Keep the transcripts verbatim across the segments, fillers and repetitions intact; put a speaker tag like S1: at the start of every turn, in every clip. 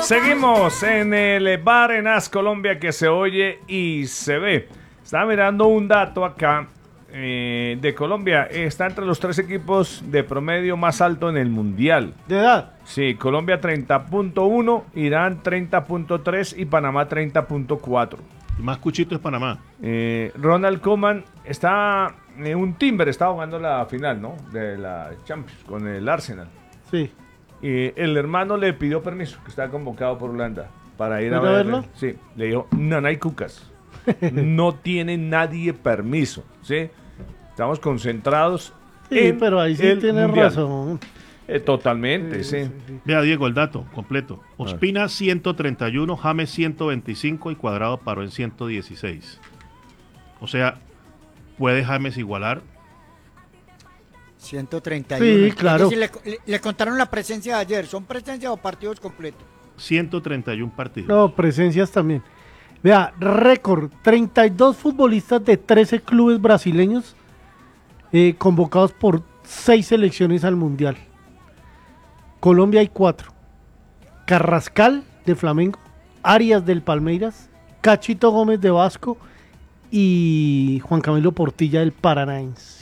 S1: Seguimos en el Bar en As Colombia, que se oye y se ve. Estaba mirando un dato acá eh, de Colombia. Está entre los tres equipos de promedio más alto en el Mundial.
S2: ¿De edad?
S1: Sí, Colombia treinta punto uno, Irán treinta punto tres y Panamá treinta punto cuatro.
S3: El más cuchito es Panamá.
S1: Eh, Ronald Koeman está en un timber, está jugando la final, ¿no? De la Champions con el Arsenal.
S2: Sí.
S1: Y el hermano le pidió permiso, que está convocado por Holanda, para ir a,
S2: ¿Para
S1: ver,
S2: verlo?
S1: Sí, le dijo, no, no hay cucas. No tiene nadie permiso, ¿sí? Estamos concentrados.
S2: Sí,
S1: en
S2: pero ahí sí
S1: el
S2: tiene
S1: Mundial.
S2: razón.
S1: Eh, totalmente, sí.
S2: Sí, sí, sí.
S3: Vea, Diego, el dato completo. Ospina ciento treinta y uno, James ciento veinticinco y Cuadrado paró en ciento dieciséis. O sea, ¿puede James igualar?
S4: ciento treinta y uno.
S2: Sí, claro.
S4: Es decir, le, le- le contaron la presencia de ayer. ¿Son presencias o partidos completos?
S3: ciento treinta y uno partidos.
S2: No, presencias también. Vea, récord, treinta y dos futbolistas de trece clubes brasileños eh, convocados por seis selecciones al Mundial. Colombia hay cuatro. Carrascal de Flamengo, Arias del Palmeiras, Cachito Gómez de Vasco y Juan Camilo Portilla del Paranaense.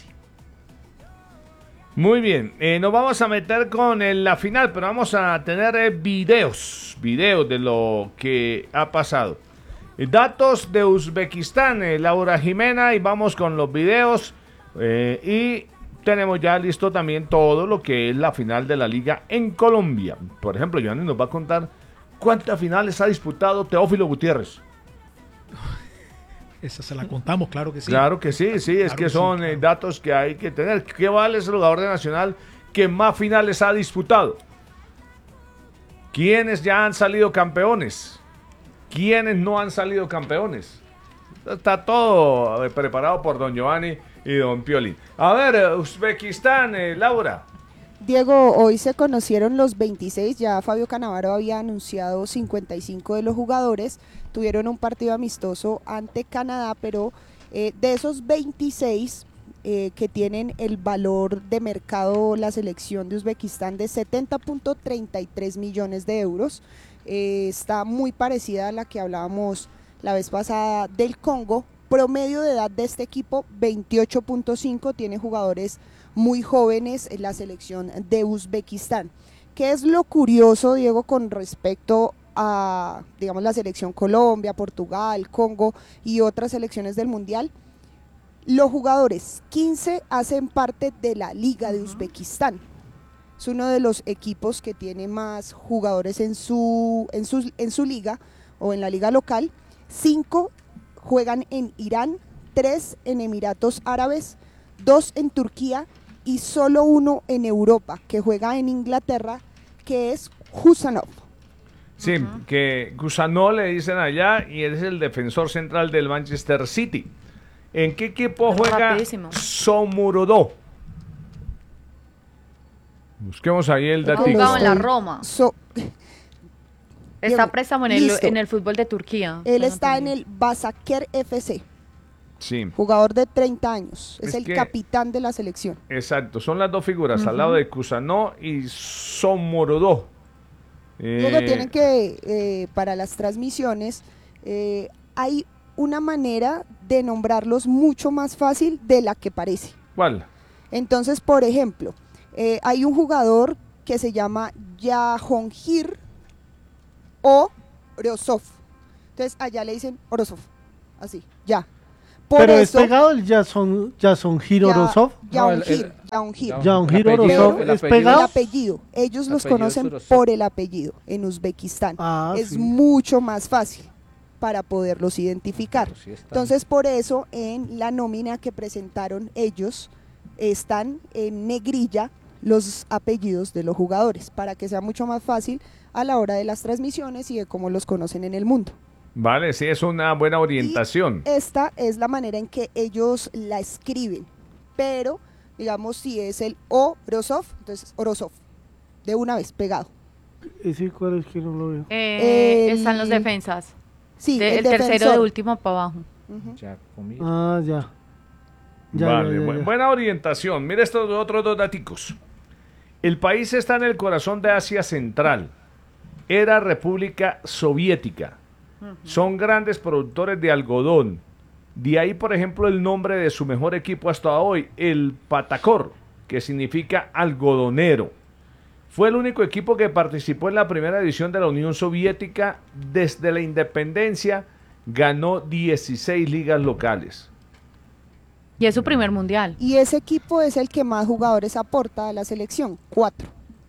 S1: Muy bien, eh, nos vamos a meter con eh, la final, pero vamos a tener eh, videos, videos de lo que ha pasado. Eh, datos de Uzbekistán, eh, Laura Jimena, y vamos con los videos. eh, y tenemos ya listo también todo lo que es la final de la liga en Colombia. Por ejemplo, Johnny nos va a contar cuántas finales ha disputado Teófilo Gutiérrez.
S5: Esa se la contamos, claro que sí.
S1: Claro que sí, sí, es
S5: Claro
S1: que
S5: que
S1: son
S5: sí,
S1: eh,
S5: claro.
S1: datos que hay que tener. ¿Qué vale ese jugador de Nacional que más finales ha disputado? ¿Quiénes ya han salido campeones? ¿Quiénes no han salido campeones? Está todo eh, preparado por don Giovanni y don Pioli. A ver, eh, Uzbekistán, eh, Laura.
S6: Diego, hoy se conocieron los veintiséis, ya Fabio Canavaro había anunciado cincuenta y cinco de los jugadores, tuvieron un partido amistoso ante Canadá, pero eh, de esos veintiséis eh, que tienen el valor de mercado la selección de Uzbekistán de setenta punto treinta y tres millones de euros, eh, está muy parecida a la que hablábamos la vez pasada del Congo. Promedio de edad de este equipo veintiocho punto cinco, tiene jugadores muy jóvenes en la selección de Uzbekistán. ¿Qué es lo curioso, Diego, con respecto a, digamos, la selección Colombia, Portugal, Congo y otras selecciones del Mundial? Los jugadores, quince hacen parte de la Liga de Uzbekistán. Es uno de los equipos que tiene más jugadores en su, en su, en su liga o en la liga local. cinco juegan en Irán, tres en Emiratos Árabes, dos en Turquía y solo uno en Europa, que juega en Inglaterra, que es Husanov.
S1: Sí, uh-huh. que Gusanó le dicen allá y es el defensor central del Manchester City. ¿En qué equipo juega
S7: Rapidísimo.
S1: Somurodó? Busquemos ahí el
S7: Ha
S1: datito.
S7: jugado en la Roma.
S6: So,
S7: Está
S6: Diego,
S7: préstamo en el,
S6: listo.
S7: en el fútbol de Turquía.
S6: Él
S7: No
S6: está en
S7: entendí.
S6: el Basaker F C,
S1: Sí,
S6: jugador de treinta años, es,
S1: Es
S6: el
S1: que-
S6: capitán de la selección.
S1: exacto. Son las dos figuras,
S7: Ujú.
S1: al lado de Gusanó y Somurodó.
S6: Luego
S1: Eh,
S6: tienen que, eh, para las transmisiones, eh, hay una manera de nombrarlos mucho más fácil de la que parece.
S1: ¿Cuál?
S6: Entonces, por ejemplo, eh, hay un jugador que se llama Jahongir o Orozov. Entonces, allá le dicen Orozov, así, ya. Por
S2: Pero es
S6: eso,
S2: pegado el Jason, Jason Hirorosov.
S6: Ya-
S8: No, el-
S6: Jahongir,
S8: el-
S6: Jahongir.
S8: Jahongir.
S2: Jahongir
S8: El apellido-
S2: Orozov
S8: el
S2: es
S8: apellido
S2: pegado.
S6: El apellido, ellos
S8: El
S6: los
S8: apellido
S6: conocen
S8: es Orozov.
S6: por el apellido en Uzbekistán.
S2: Ah,
S6: es
S2: sí.
S6: mucho más fácil para poderlos identificar.
S8: Pero sí están.
S6: Entonces, por eso, en la nómina que presentaron ellos, están en negrilla los apellidos de los jugadores, para que sea mucho más fácil a la hora de las transmisiones y de cómo los conocen en el mundo.
S1: Vale, sí, es una buena orientación.
S6: Esta es la manera en que ellos la escriben, pero, digamos, si es el Orozov, entonces Orozov, de una vez, pegado.
S2: ¿Ese cuál es que no lo veo?
S7: Eh,
S6: El-
S7: Están los defensas.
S6: Sí,
S7: De-
S6: el,
S7: el tercero
S6: defensor.
S7: de último para abajo.
S6: Ujú.
S8: Giacomini.
S2: Ah, ya. Ya,
S1: Vale,
S2: ya, ya,
S1: bu-
S2: ya.
S1: buena orientación. Mira estos otros dos daticos. El país está en el corazón de Asia Central. era República Soviética. Son grandes productores de algodón. De ahí, por ejemplo, el nombre de su mejor equipo hasta hoy, el Patakor, que significa algodonero. Fue el único equipo que participó en la primera edición de la Unión Soviética desde la independencia. Ganó dieciséis ligas locales.
S7: Y es su primer mundial.
S6: Y ese equipo es el que más jugadores aporta a la selección, cuatro.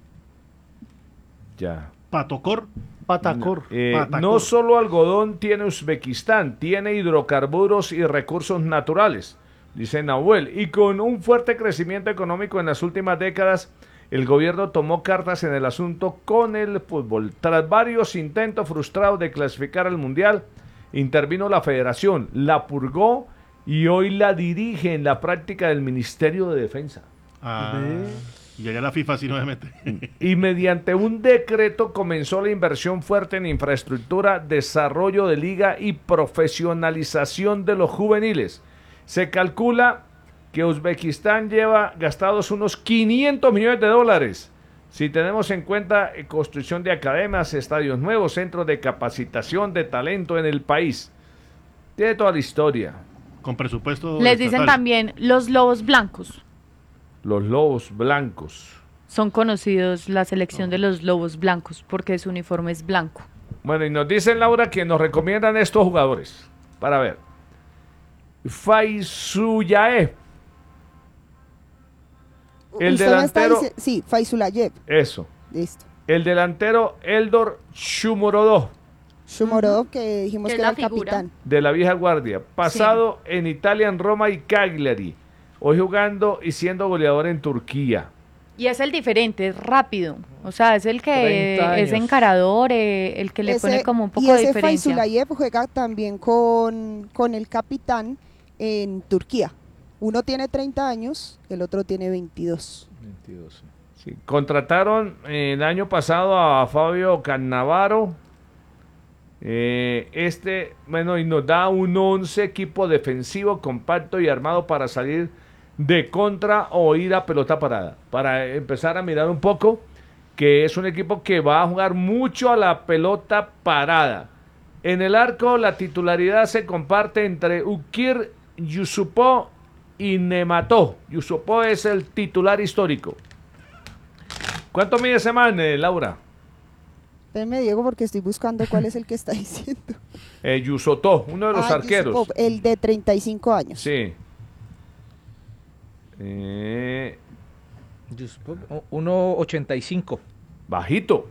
S1: Ya.
S3: Patocor.
S2: Patacor.
S1: Eh,
S3: Patacor.
S1: no solo algodón tiene Uzbekistán, tiene hidrocarburos y recursos naturales, dice Nahuel. Y con un fuerte crecimiento económico en las últimas décadas, el gobierno tomó cartas en el asunto con el fútbol. Tras varios intentos frustrados de clasificar al mundial, intervino la federación, la purgó y hoy la dirige en la práctica del Ministerio de Defensa.
S3: Ah, y allá la FIFA sí no se mete.
S1: Y mediante un decreto comenzó la inversión fuerte en infraestructura, desarrollo de liga y profesionalización de los juveniles. Se calcula que Uzbekistán lleva gastados unos quinientos millones de dólares. Si tenemos en cuenta eh, construcción de academias, estadios nuevos, centros de capacitación de talento en el país. Tiene toda la historia.
S3: Con presupuesto.
S7: Les dicen
S3: estatal.
S7: también los lobos blancos.
S1: Los lobos blancos.
S7: Son conocidos la selección de los lobos blancos porque su uniforme es blanco.
S1: Bueno, y nos dicen, Laura, que nos recomiendan estos jugadores. Para ver. Faisuyaev. El
S6: Usted me está
S1: delantero.
S6: dice- sí, Faisulayev.
S1: Eso.
S6: Listo.
S1: El delantero Eldor Shumorodov,
S6: Shumorodov, que dijimos
S7: Que
S6: que
S7: es
S6: era
S7: la
S6: el
S7: figura.
S6: capitán.
S1: de la vieja guardia. Pasado en Italia, en Roma y Cagliari. Hoy jugando y siendo goleador en Turquía.
S7: Y es el diferente, es rápido. O sea, es el que
S5: treinta
S7: es
S5: años.
S7: encarador, eh, el que le pone
S6: Ese-
S7: como un
S6: y
S7: poco de
S6: ese
S7: diferencia.
S6: Faisulayev juega también con, con el capitán en Turquía. Uno tiene treinta años, el otro tiene veintidós.
S1: Sí, contrataron eh, el año pasado a Fabio Cannavaro. Eh, este, bueno, y nos da un once equipo defensivo, compacto y armado para salir de contra o ir a pelota parada. Para empezar a mirar un poco, que es un equipo que va a jugar mucho a la pelota parada. En el arco, la titularidad se comparte entre Ukir, Yusupov y Nematov. Yusupov es el titular histórico. ¿Cuánto mide ese man, eh, Laura?
S6: Espérame, Diego, porque estoy buscando cuál es el que está diciendo.
S1: Eh, Yusotov, uno de los
S6: Ah,
S1: arqueros.
S6: Yusupov, el de treinta y cinco años.
S1: Sí. Eh,
S5: Yusupov, o- uno ochenta y cinco.
S1: bajito.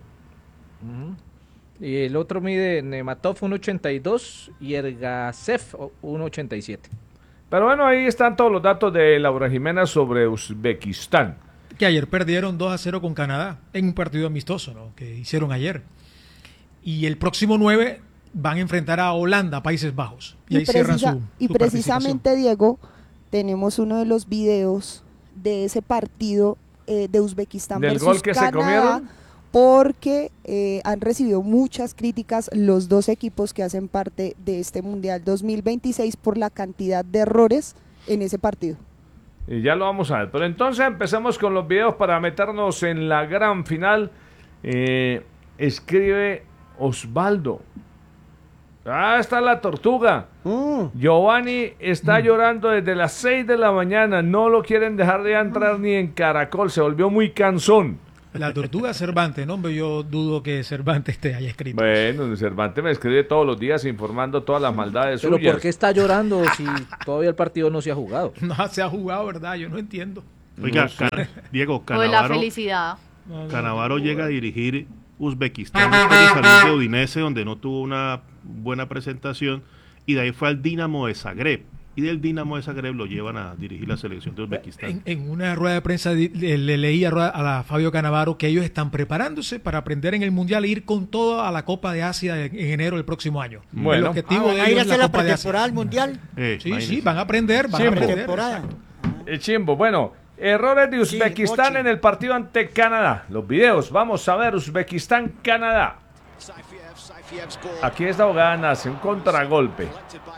S5: Y el otro mide Nematov uno ochenta y dos y Ergasev o- uno ochenta y siete.
S1: Pero bueno, ahí están todos los datos de Laura Jimena sobre Uzbekistán.
S8: Que ayer perdieron dos a cero con Canadá en un partido amistoso, ¿no? Que hicieron ayer. Y el próximo nueve van a enfrentar a Holanda, Países Bajos. Y,
S6: Y,
S8: ahí cierran
S6: precisa-
S8: su,
S6: y
S8: su
S6: precisamente, Diego, tenemos uno de los videos de ese partido eh, de Uzbekistán
S1: ¿Del
S6: versus
S1: gol que se
S6: Canadá,
S1: comieron?
S6: porque eh, han recibido muchas críticas los dos equipos que hacen parte de este Mundial dos mil veintiséis por la cantidad de errores en ese partido.
S1: Y ya lo vamos a ver. Pero entonces empecemos con los videos para meternos en la gran final. Eh, escribe Osvaldo. Ah, está la tortuga.
S2: Mm.
S1: Giovanni está llorando desde las seis de la mañana. No lo quieren dejar de entrar ni en Caracol. Se volvió muy cansón.
S8: La tortuga Cervantes, ¿no? Hombre, yo dudo que Cervantes esté ahí escrito.
S1: Bueno, Cervantes me escribe todos los días informando todas las maldades
S5: Pero
S1: suyas.
S5: ¿por qué está llorando si todavía el partido no se ha jugado?
S8: No se ha jugado, ¿verdad? Yo no entiendo.
S3: Oiga,
S1: No sé.
S3: Can- Diego,
S7: O de la
S3: Canavaro,
S7: felicidad.
S8: No, no,
S3: Canavaro
S8: no,
S3: llega a dirigir Uzbekistán después de salir de Udinese, donde no tuvo una buena presentación, y de ahí fue al Dinamo de Zagreb. Y del Dinamo de Zagreb lo llevan a dirigir la selección de Uzbekistán.
S8: En, en una rueda de prensa di- le, le leí a, rueda- a la Fabio Canavaro que ellos están preparándose para aprender en el Mundial e ir con todo a la Copa de Asia en, en enero del próximo año.
S1: Bueno.
S8: El objetivo
S4: Ah, van
S8: de
S4: a ir
S8: ellos
S4: a
S8: es la
S4: hacer la
S8: Copa de Asia.
S4: pretemporada al Mundial.
S3: Eh,
S8: Sí,
S3: imagínense.
S8: sí, van a aprender, van
S1: Sí,
S8: a
S1: pero-
S8: aprender.
S4: Pretemporada.
S1: El chimbo. Bueno, errores de
S4: Sí,
S1: Uzbekistán
S4: Mochi.
S1: en el partido ante Canadá. Los videos, vamos a ver Uzbekistán-Canadá. Aquí esta jugada nace, un contragolpe.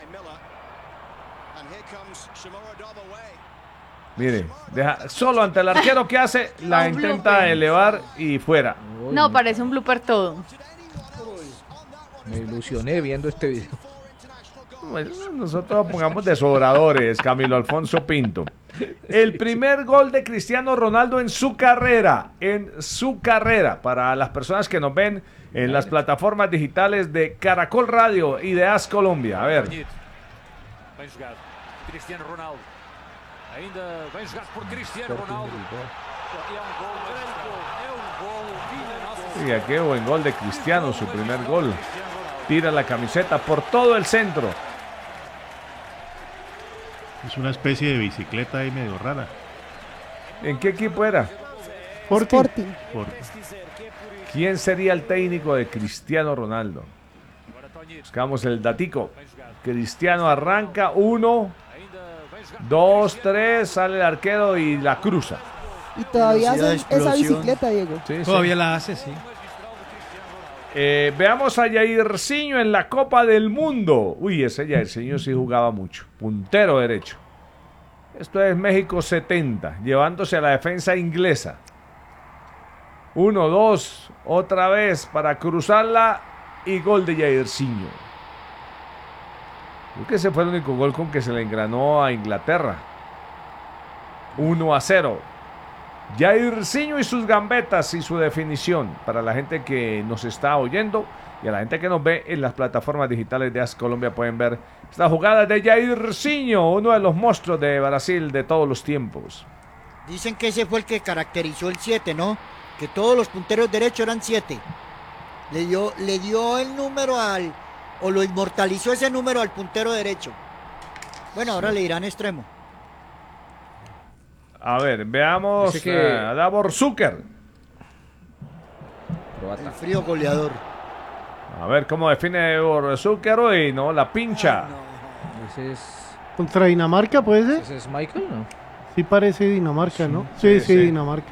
S1: Mire, deja, solo ante el arquero que hace, la
S7: Un
S1: intenta
S7: blooper.
S1: elevar y fuera.
S7: No, parece un blooper todo.
S5: Me ilusioné viendo este video.
S1: Bueno, nosotros pongamos desobradores, Camilo Alfonso Pinto. El primer gol de Cristiano Ronaldo en su carrera, en su carrera, para las personas que nos ven en las plataformas digitales de Caracol Radio y de As Colombia. A ver.
S9: Bem jogado. Cristiano Ronaldo. Ainda bem jogado por Cristiano Ronaldo. É um gol, é um gol.
S1: Mira, qué buen gol de Cristiano, su primer gol. Tira la camiseta por todo el centro.
S3: Es una especie de bicicleta ahí medio rara.
S1: ¿En qué equipo era?
S6: Sporting.
S3: Por-
S1: ¿Quién sería el técnico de Cristiano Ronaldo? Buscamos el datico. Cristiano arranca, uno, dos, tres, sale el arquero y la cruza.
S6: Y todavía
S4: Velocidad de
S6: hacen esa
S4: explosión.
S6: bicicleta, Diego.
S1: Sí, sí.
S8: Todavía la hace, sí.
S1: Eh, veamos a Jairzinho en la Copa del Mundo. Uy, ese Jairzinho sí jugaba mucho. Puntero derecho. Esto es México setenta, llevándose a la defensa inglesa. Uno, dos, otra vez para cruzarla y gol de Jairzinho. Creo que ese fue el único gol con que se le engranó a Inglaterra. uno a cero. Jairzinho y sus gambetas y su definición para la gente que nos está oyendo y a la gente que nos ve en las plataformas digitales de As Colombia pueden ver esta jugada de Jairzinho, uno de los monstruos de Brasil de todos los tiempos.
S4: Dicen que ese fue el que caracterizó el siete, ¿no? Que todos los punteros derechos eran siete. Le dio, le dio el número al, o lo inmortalizó ese número al puntero derecho. Bueno, ahora le dirán extremo.
S1: A ver, veamos
S5: Dice que-
S1: eh, a Davor Zucker.
S4: El
S5: Croata.
S4: frío goleador.
S1: A ver cómo define Davor Zucker hoy, ¿no? La pincha.
S5: Ese es,
S2: Contra Dinamarca, ¿puede ser?
S5: ese es Michael, ¿no?
S2: Sí parece Dinamarca, ¿no? Sí,
S1: sí,
S2: sí,
S1: sí.
S2: Dinamarca.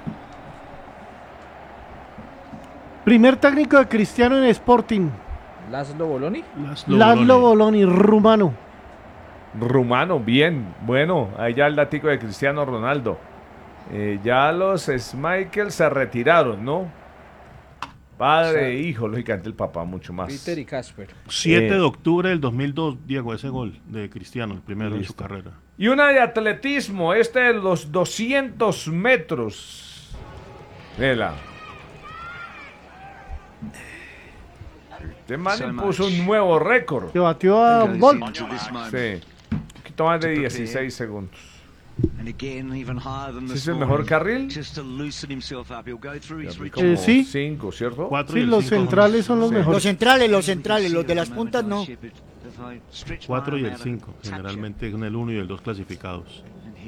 S2: Primer técnico de Cristiano en Sporting.
S5: Laszlo Boloni.
S3: Laszlo
S2: Laszlo
S3: Boloni.
S2: Boloni, rumano.
S1: Rumano, bien, bueno, ahí ya el datico de Cristiano Ronaldo. Eh, ya los Schmeichel se retiraron, ¿no? Padre e hijo, lógicamente el papá mucho más.
S5: Peter y Casper.
S3: siete
S1: Eh,
S3: de octubre del dos mil dos, Diego, ese gol de Cristiano, el primero en su
S1: Listo.
S3: carrera.
S1: Y una de atletismo, este de los doscientos metros. Vela. Este man impuso un nuevo récord.
S2: Que batió a Bolt.
S1: Sí, un poquito más de dieciséis segundos. ¿Ese es el mejor carril? Como
S2: Eh, sí.
S1: cinco, ¿cierto?
S3: Cuatro y
S2: Sí,
S3: el
S2: los
S3: cinco son-
S2: centrales son los
S1: Sí.
S4: Los
S2: mejores.
S4: centrales, los centrales, los de las puntas no.
S3: Cuatro y el cinco, generalmente en el uno y el dos clasificados.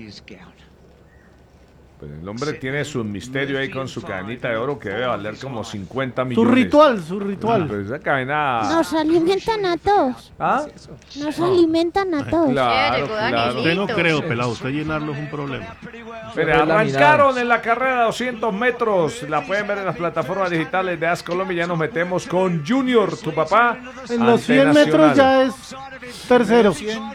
S1: Pues el hombre tiene su misterio ahí con su cadenita de oro que debe valer como cincuenta
S2: Su
S1: millones.
S2: ritual, su
S1: Ah,
S2: ritual.
S1: pero esa cadena...
S10: Nos alimentan a todos.
S1: ¿Ah?
S10: Nos alimentan a todos.
S1: Claro,
S7: Llegó
S1: claro.
S7: Danielito.
S3: Usted no creo, pelado, usted llenarlo es un problema.
S1: Pero arrancaron en la carrera de doscientos metros. La pueden ver en las plataformas digitales de As Colombia. Ya nos metemos con Junior, tu papá.
S2: En los
S1: ante
S2: cien metros
S1: Nacional.
S2: ya es tercero.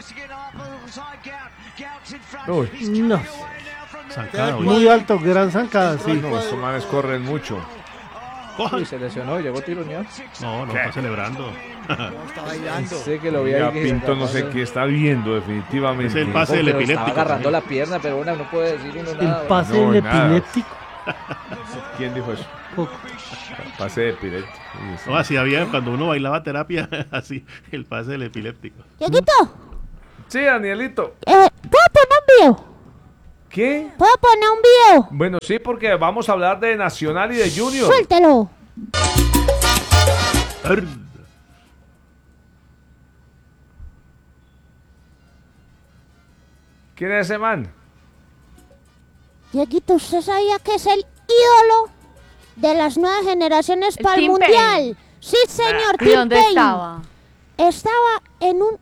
S1: Uy,
S2: No,
S3: Zancada, hoy.
S2: muy alto, gran zancada, sí.
S1: no, estos manes corren mucho.
S3: Cojan.
S5: Uy, se lesionó, llegó tironeado.
S3: No, no, está celebrando.
S4: Está bailando.
S5: Sé que lo vi
S1: Ya
S5: ahí. que se
S1: Pinto no sé
S5: atrapó.
S1: qué está viendo definitivamente.
S3: Es el pase del
S5: Pero
S3: epiléptico.
S5: Estaba agarrando la
S3: también.
S5: pierna, pero bueno, no puede decir uno
S2: El
S5: nada.
S2: pase
S1: No,
S2: del
S1: nada.
S2: epiléptico.
S1: ¿Quién dijo eso?
S2: Poco.
S1: Pase de epiléptico. Uy, sí.
S3: No, así había cuando uno bailaba terapia, así, el pase del epiléptico.
S10: Dieguito,
S1: Sí, Danielito.
S10: eh, ¿puedo poner un video?
S1: ¿Qué?
S10: ¿Puedo poner un video?
S1: Bueno, sí, porque vamos a hablar de Nacional y de Junior.
S10: Suéltelo.
S3: Arr.
S1: ¿Quién es ese man?
S10: Dieguito, ¿usted sabía que es el ídolo de las nuevas generaciones
S7: El
S10: para el
S7: Tim
S10: mundial?
S7: Payne.
S10: Sí, señor,
S7: ¿Y
S10: Tim
S7: dónde
S10: Payne.
S7: estaba?
S10: Estaba en un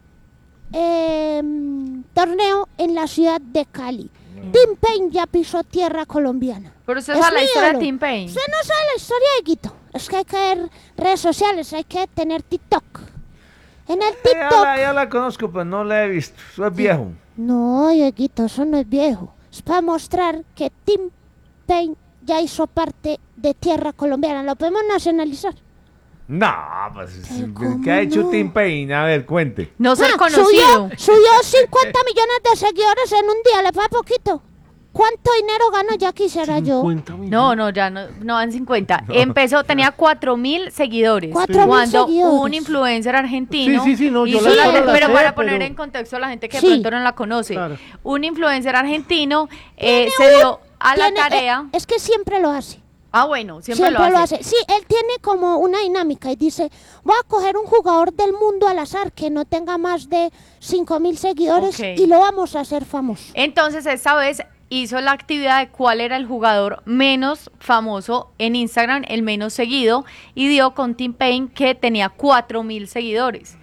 S10: em, torneo en la ciudad de Cali. Tim Payne ya pisó tierra colombiana.
S7: Pero usted
S10: Es
S7: sabe la
S10: mi
S7: historia de
S10: ídolo.
S7: Tim Payne.
S10: Usted no sabe la historia, Dieguito. Es que hay que ver redes sociales, hay que tener TikTok. En el
S1: Eh, ya,
S10: TikTok...
S1: la, ya la conozco, pero no la he visto. Eso es viejo.
S10: No, Dieguito, eso no es viejo. Es para mostrar que Tim Payne ya hizo parte de tierra colombiana. Lo podemos nacionalizar.
S1: No, pues, ¿qué ha hecho
S10: no?
S1: Tim Payne? A ver, cuente.
S7: No ser
S10: Ah,
S7: conocido.
S10: Subió, subió cincuenta millones de seguidores en un día, le fue poquito. ¿Cuánto dinero gano ya quisiera yo?
S2: cincuenta millones.
S7: No, no, ya no, no van cincuenta. Empezó, tenía cuatro mil seguidores.
S10: Cuatro mil
S7: Cuando
S10: seguidores.
S7: un influencer argentino.
S2: Sí, sí, sí, no, yo
S7: hizo
S10: la-
S7: la-
S10: yo la
S7: pero
S2: sé,
S7: para poner
S2: pero-
S7: en contexto a la gente que de
S10: Sí.
S7: pronto no la conoce.
S2: Claro.
S7: Un influencer argentino eh, se dio a la
S10: Tiene-
S7: tarea.
S10: eh, es que siempre lo hace.
S7: Ah, bueno, siempre,
S10: Siempre,
S7: lo hace.
S10: Sí, él tiene como una dinámica y dice, voy a coger un jugador del mundo al azar que no tenga más de cinco mil seguidores
S7: Ok.
S10: y lo vamos a hacer famoso.
S7: Entonces, esta vez hizo la actividad de cuál era el jugador menos famoso en Instagram, el menos seguido, y dio con Tim Payne que tenía cuatro mil seguidores.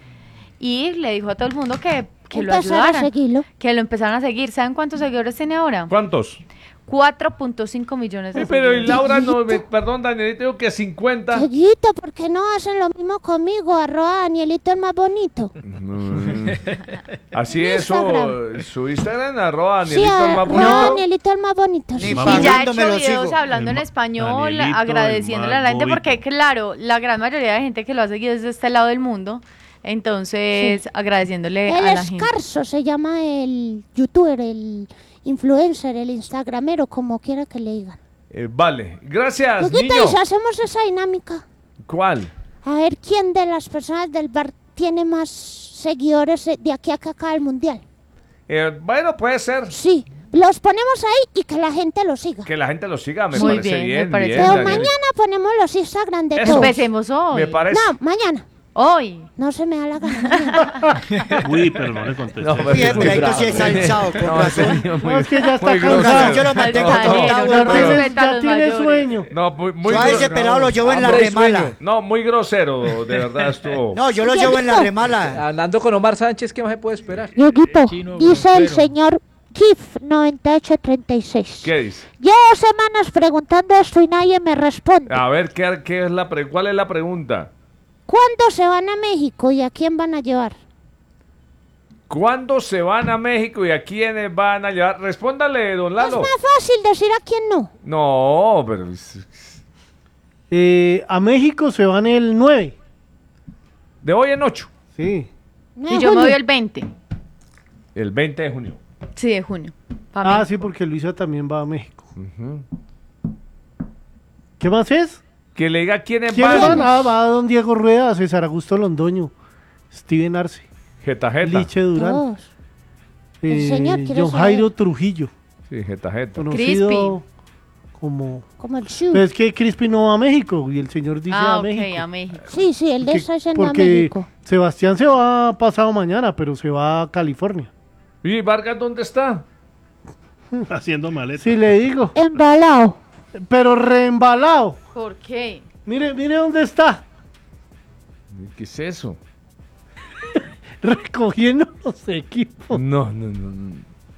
S7: Y le dijo a todo el mundo que, que lo
S10: Empezar a
S7: ayudaran,
S10: seguirlo.
S7: que lo empezaran a seguir. ¿Saben cuántos seguidores tiene ahora?
S1: ¿Cuántos?
S7: cuatro punto cinco millones de
S1: Sí, pero y
S7: seguidores.
S1: Laura, no, me- perdón, Danielito, digo que cincuenta.
S10: Seguito, ¿por qué no hacen lo mismo conmigo? Arroba Danielito el más bonito.
S1: Mm. Así
S10: Mi
S1: es, su,
S10: Instagram.
S1: su Instagram, arroba
S10: Sí,
S1: Danielito el más
S10: arroba
S1: bonito.
S10: Danielito el más bonito.
S4: Ni
S10: sí.
S4: pa'
S7: Y ya ha
S4: Hablando me
S7: hecho
S4: lo
S7: videos
S4: sigo.
S7: hablando
S3: El
S7: en
S3: ma-
S7: español,
S3: Danielito,
S7: agradeciéndole a la
S3: el
S7: gente,
S3: más
S7: porque
S3: bobito.
S7: claro, la gran mayoría de gente que lo ha seguido es de este lado del mundo, entonces agradeciéndole
S10: El
S7: a la gente.
S10: Escarzo se llama el youtuber, el influencer, el instagramero, como quiera que le digan.
S1: Eh, vale, gracias,
S10: Luquita,
S1: niño.
S10: y si hacemos esa dinámica,
S1: ¿Cuál?
S10: a ver quién de las personas del bar tiene más seguidores eh, de aquí a acá del mundial.
S1: Eh, bueno, puede ser
S10: Sí, los ponemos ahí y que la gente lo siga.
S1: que la gente lo siga, me
S7: Muy
S1: parece
S7: bien,
S1: bien.
S7: me parece
S1: bien,
S10: Pero
S1: Daniel.
S10: mañana ponemos los Instagram de
S1: Eso.
S10: todos.
S7: Empecemos hoy.
S1: Me parece.
S10: No, mañana.
S7: Hoy.
S10: No se me da la gana. mañana.
S3: Uy, pero no le contesté.
S1: No, pero-
S4: Bien,
S1: muy
S4: Pedrito
S1: bravo.
S4: sí es alzado, con
S1: No, ese
S4: razón.
S1: niño muy-
S2: No, es que ya está
S1: muy
S2: cansado.
S1: grosero.
S4: Yo lo mantengo
S1: No, no,
S4: todo.
S7: Altanero,
S2: Ya
S7: no
S2: tiene,
S7: respeta a
S2: ya
S7: los
S2: tiene
S7: mayores.
S2: sueño.
S1: No, muy, muy
S4: Yo a ese
S1: grosero.
S4: pelado lo llevo en la
S5: Hambre y
S4: remala.
S5: sueño.
S1: No, muy grosero, de verdad estuvo.
S4: No, yo lo llevo en la remala.
S5: Andando con Omar Sánchez, ¿qué más se puede esperar?
S10: Dieguito,
S8: Chino
S10: dice el
S8: grosero.
S10: señor Kif noventa y ocho treinta y seis.
S1: ¿Qué dice?
S10: Llevo semanas preguntando esto y nadie me responde.
S1: A ver, ¿qué, qué es la pre- ¿cuál es la pregunta?
S10: ¿Cuándo se van a México y a quién van a llevar?
S1: ¿Cuándo se van a México y a quiénes van a llevar? Respóndale, don
S10: Es
S1: Lalo.
S10: más fácil decir a quién no.
S1: No, pero
S2: Eh, a México se van el nueve.
S1: de hoy en ocho,
S2: Sí.
S10: No,
S7: Y yo me
S10: Julio.
S7: voy el veinte.
S1: el veinte de junio.
S7: Sí, de junio. Pa'
S2: Ah,
S7: mí.
S2: sí, porque Luisa también va a México.
S1: Ujú.
S2: ¿Qué más es?
S1: Que le diga quiénes
S2: ¿Quiénes
S1: van.
S2: van? Ah, va don Diego Rueda, César Augusto Londoño, Steven Arce,
S1: Jeta, jeta.
S2: Liche Durán,
S10: Todos. El señor quiere
S2: John
S10: saber.
S2: Jairo Trujillo,
S1: Sí, jeta, jeta.
S2: conocido
S7: Crispy.
S2: como...
S10: Como el Shu.
S2: Pero es que Crispy no va a México y el señor dice
S7: Ah,
S2: a
S7: ok,
S2: México.
S7: a México.
S10: Sí, sí, el de
S2: Porque-
S10: esa es en
S2: porque
S10: México.
S2: Sebastián se va pasado mañana, pero se va a California.
S1: ¿Y Vargas dónde está?
S3: Haciendo maleta.
S2: Sí, le digo.
S10: Embalado.
S2: Pero reembalado.
S7: ¿Por qué?
S2: Mire, mire dónde está.
S1: ¿Qué es eso?
S2: Recogiendo los equipos.
S1: No, no, no. no.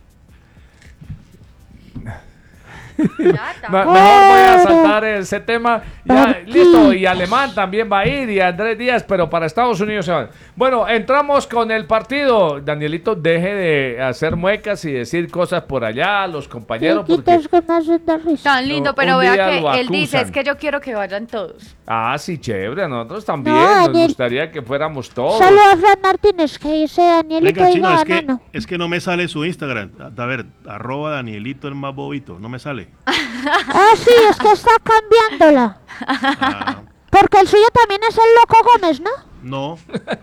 S7: Ya está.
S1: Me- mejor voy a saltar ese tema. Ya, listo, y Alemán también va a ir, y Andrés Díaz, pero para Estados Unidos se van. Bueno, entramos con el partido. Danielito, deje de hacer muecas y decir cosas por allá a los compañeros.
S10: Dieguito,
S1: Porque...
S10: es que me hacen dar risa.
S7: Tan lindo,
S1: No,
S7: pero
S1: un
S7: vea
S1: día
S7: que
S1: lo
S7: él dice,
S1: acusan.
S7: es que yo quiero que vayan todos.
S1: Ah, sí, chévere. A nosotros también
S10: No,
S1: nos
S10: Daniel.
S1: gustaría que fuéramos todos.
S10: Solo a Fran Martínez que dice Danielito
S3: Venga,
S10: y
S3: Chino,
S10: no
S3: es que,
S10: banano.
S3: es que no me sale su Instagram. A, a ver, arroba Danielito el más bobito. No me sale.
S10: Ah, sí, es que está cambiándola.
S3: Ah,
S10: Porque el suyo también es el Loco Gómez, ¿no?
S3: no.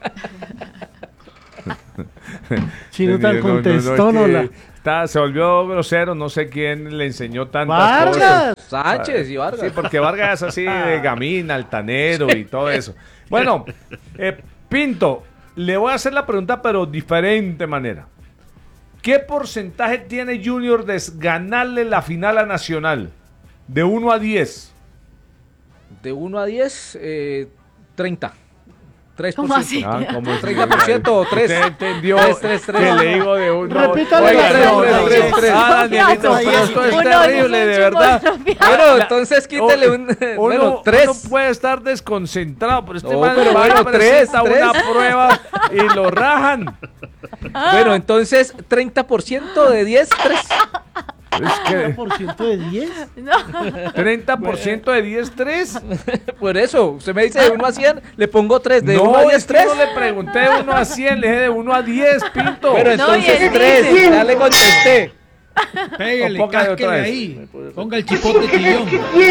S2: Chino
S1: Sí,
S2: tan
S1: no, no, no,
S2: contestó,
S1: es
S2: no,
S1: que
S2: la-
S1: está- se volvió grosero, no sé quién le enseñó tantas
S2: ¡Vargas!
S1: cosas.
S5: Sánchez y Vargas.
S1: Sí, porque Vargas es así de gamín, altanero y todo eso. Bueno, eh, Pinto, le voy a hacer la pregunta, pero diferente manera. ¿Qué porcentaje tiene Junior de ganarle la final a Nacional? De uno a diez.
S5: De uno a diez, eh, treinta. tres por
S7: ¿Cómo
S5: ciento.
S7: así?
S1: Ah, ¿cómo es?
S5: treinta por ciento o tres.
S1: ¿Usted entendió
S5: Tres, tres, tres.
S1: que le digo de uno?
S2: Repítale
S1: Oiga,
S2: la
S1: no,
S2: pregunta.
S1: no, tres, tres. Ah, Danielito,
S4: Uno,
S1: pero
S4: diez,
S1: esto es
S7: uno,
S1: terrible,
S7: diez,
S1: de verdad.
S5: Bueno, entonces quítele un.
S1: Uno,
S5: bueno, tres.
S1: uno puede estar desconcentrado, pero este
S5: No,
S1: man
S5: pero
S1: va y
S5: bueno,
S1: presenta
S5: tres,
S1: una
S5: tres.
S1: prueba y lo rajan.
S5: Bueno, entonces treinta por ciento de diez, tres.
S1: Es que
S2: ¿treinta por ciento de diez?
S7: No.
S1: treinta por ciento de diez, tres.
S5: Por eso, usted me dice de uno a cien, le pongo tres. De uno
S1: No,
S5: a
S1: es
S5: diez,
S1: que
S5: tres.
S1: no le pregunté de uno a cien, le dije de uno a diez, Pinto.
S5: Pero
S7: No, y
S5: entonces
S7: él
S5: tres,
S7: dice-
S5: ya le contesté.
S8: Pégale,
S1: O póngale otra
S8: cásquele
S1: vez.
S8: ahí. Ponga el chipote chillón.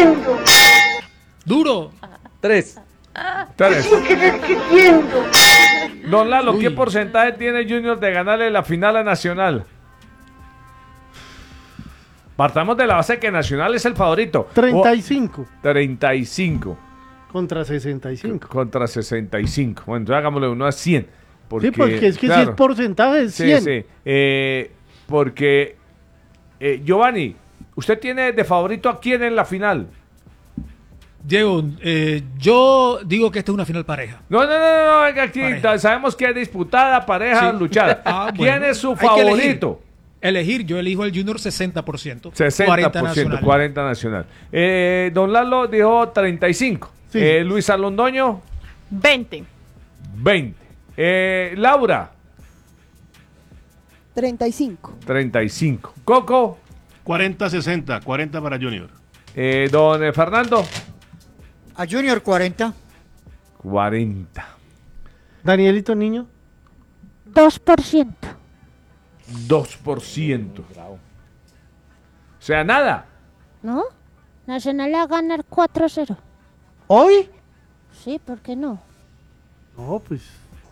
S8: Duro.
S5: Tres.
S1: Tres. Don Lalo, ¿qué
S8: Uy.
S1: porcentaje tiene Junior de ganarle la final a Nacional? Partamos de la base que Nacional es el favorito.
S2: treinta y cinco
S1: O- treinta y cinco
S2: contra sesenta y cinco.
S1: contra sesenta y cinco. Bueno, entonces hagámosle uno a cien. Porque,
S2: Sí, porque es que si
S1: claro,
S2: es porcentaje es
S1: sí,
S2: cien.
S1: sí. Eh, porque, eh, Giovanni, ¿usted tiene de favorito a quién en la final?
S8: Diego, eh, yo digo que esta es una final pareja.
S1: No, no, no, no, venga aquí.
S8: Pareja.
S1: Sabemos que es disputada, pareja,
S8: Sí.
S1: luchada.
S8: Ah,
S1: ¿Quién
S8: bueno.
S1: es su
S8: Hay que elegir.
S1: favorito?
S8: Elegir, yo elijo el Junior sesenta por ciento.
S1: sesenta
S8: cuarenta
S1: por ciento,
S8: Nacional.
S1: cuarenta Nacional. Eh, don Lalo dijo treinta y cinco.
S2: Sí.
S1: Eh, Luis Alondoño,
S7: veinte.
S1: veinte. Eh, Laura,
S6: treinta y cinco.
S1: treinta y cinco. Coco,
S3: cuarenta sesenta, cuarenta para Junior.
S1: eh, don eh, Fernando,
S4: A Junior cuarenta.
S1: cuarenta.
S2: Danielito Niño.
S10: dos por ciento.
S1: dos por ciento. O sea, nada.
S10: ¿No? Nacional va a ganar cuatro cero.
S2: ¿Hoy?
S10: Sí, ¿por qué no?
S2: No, pues.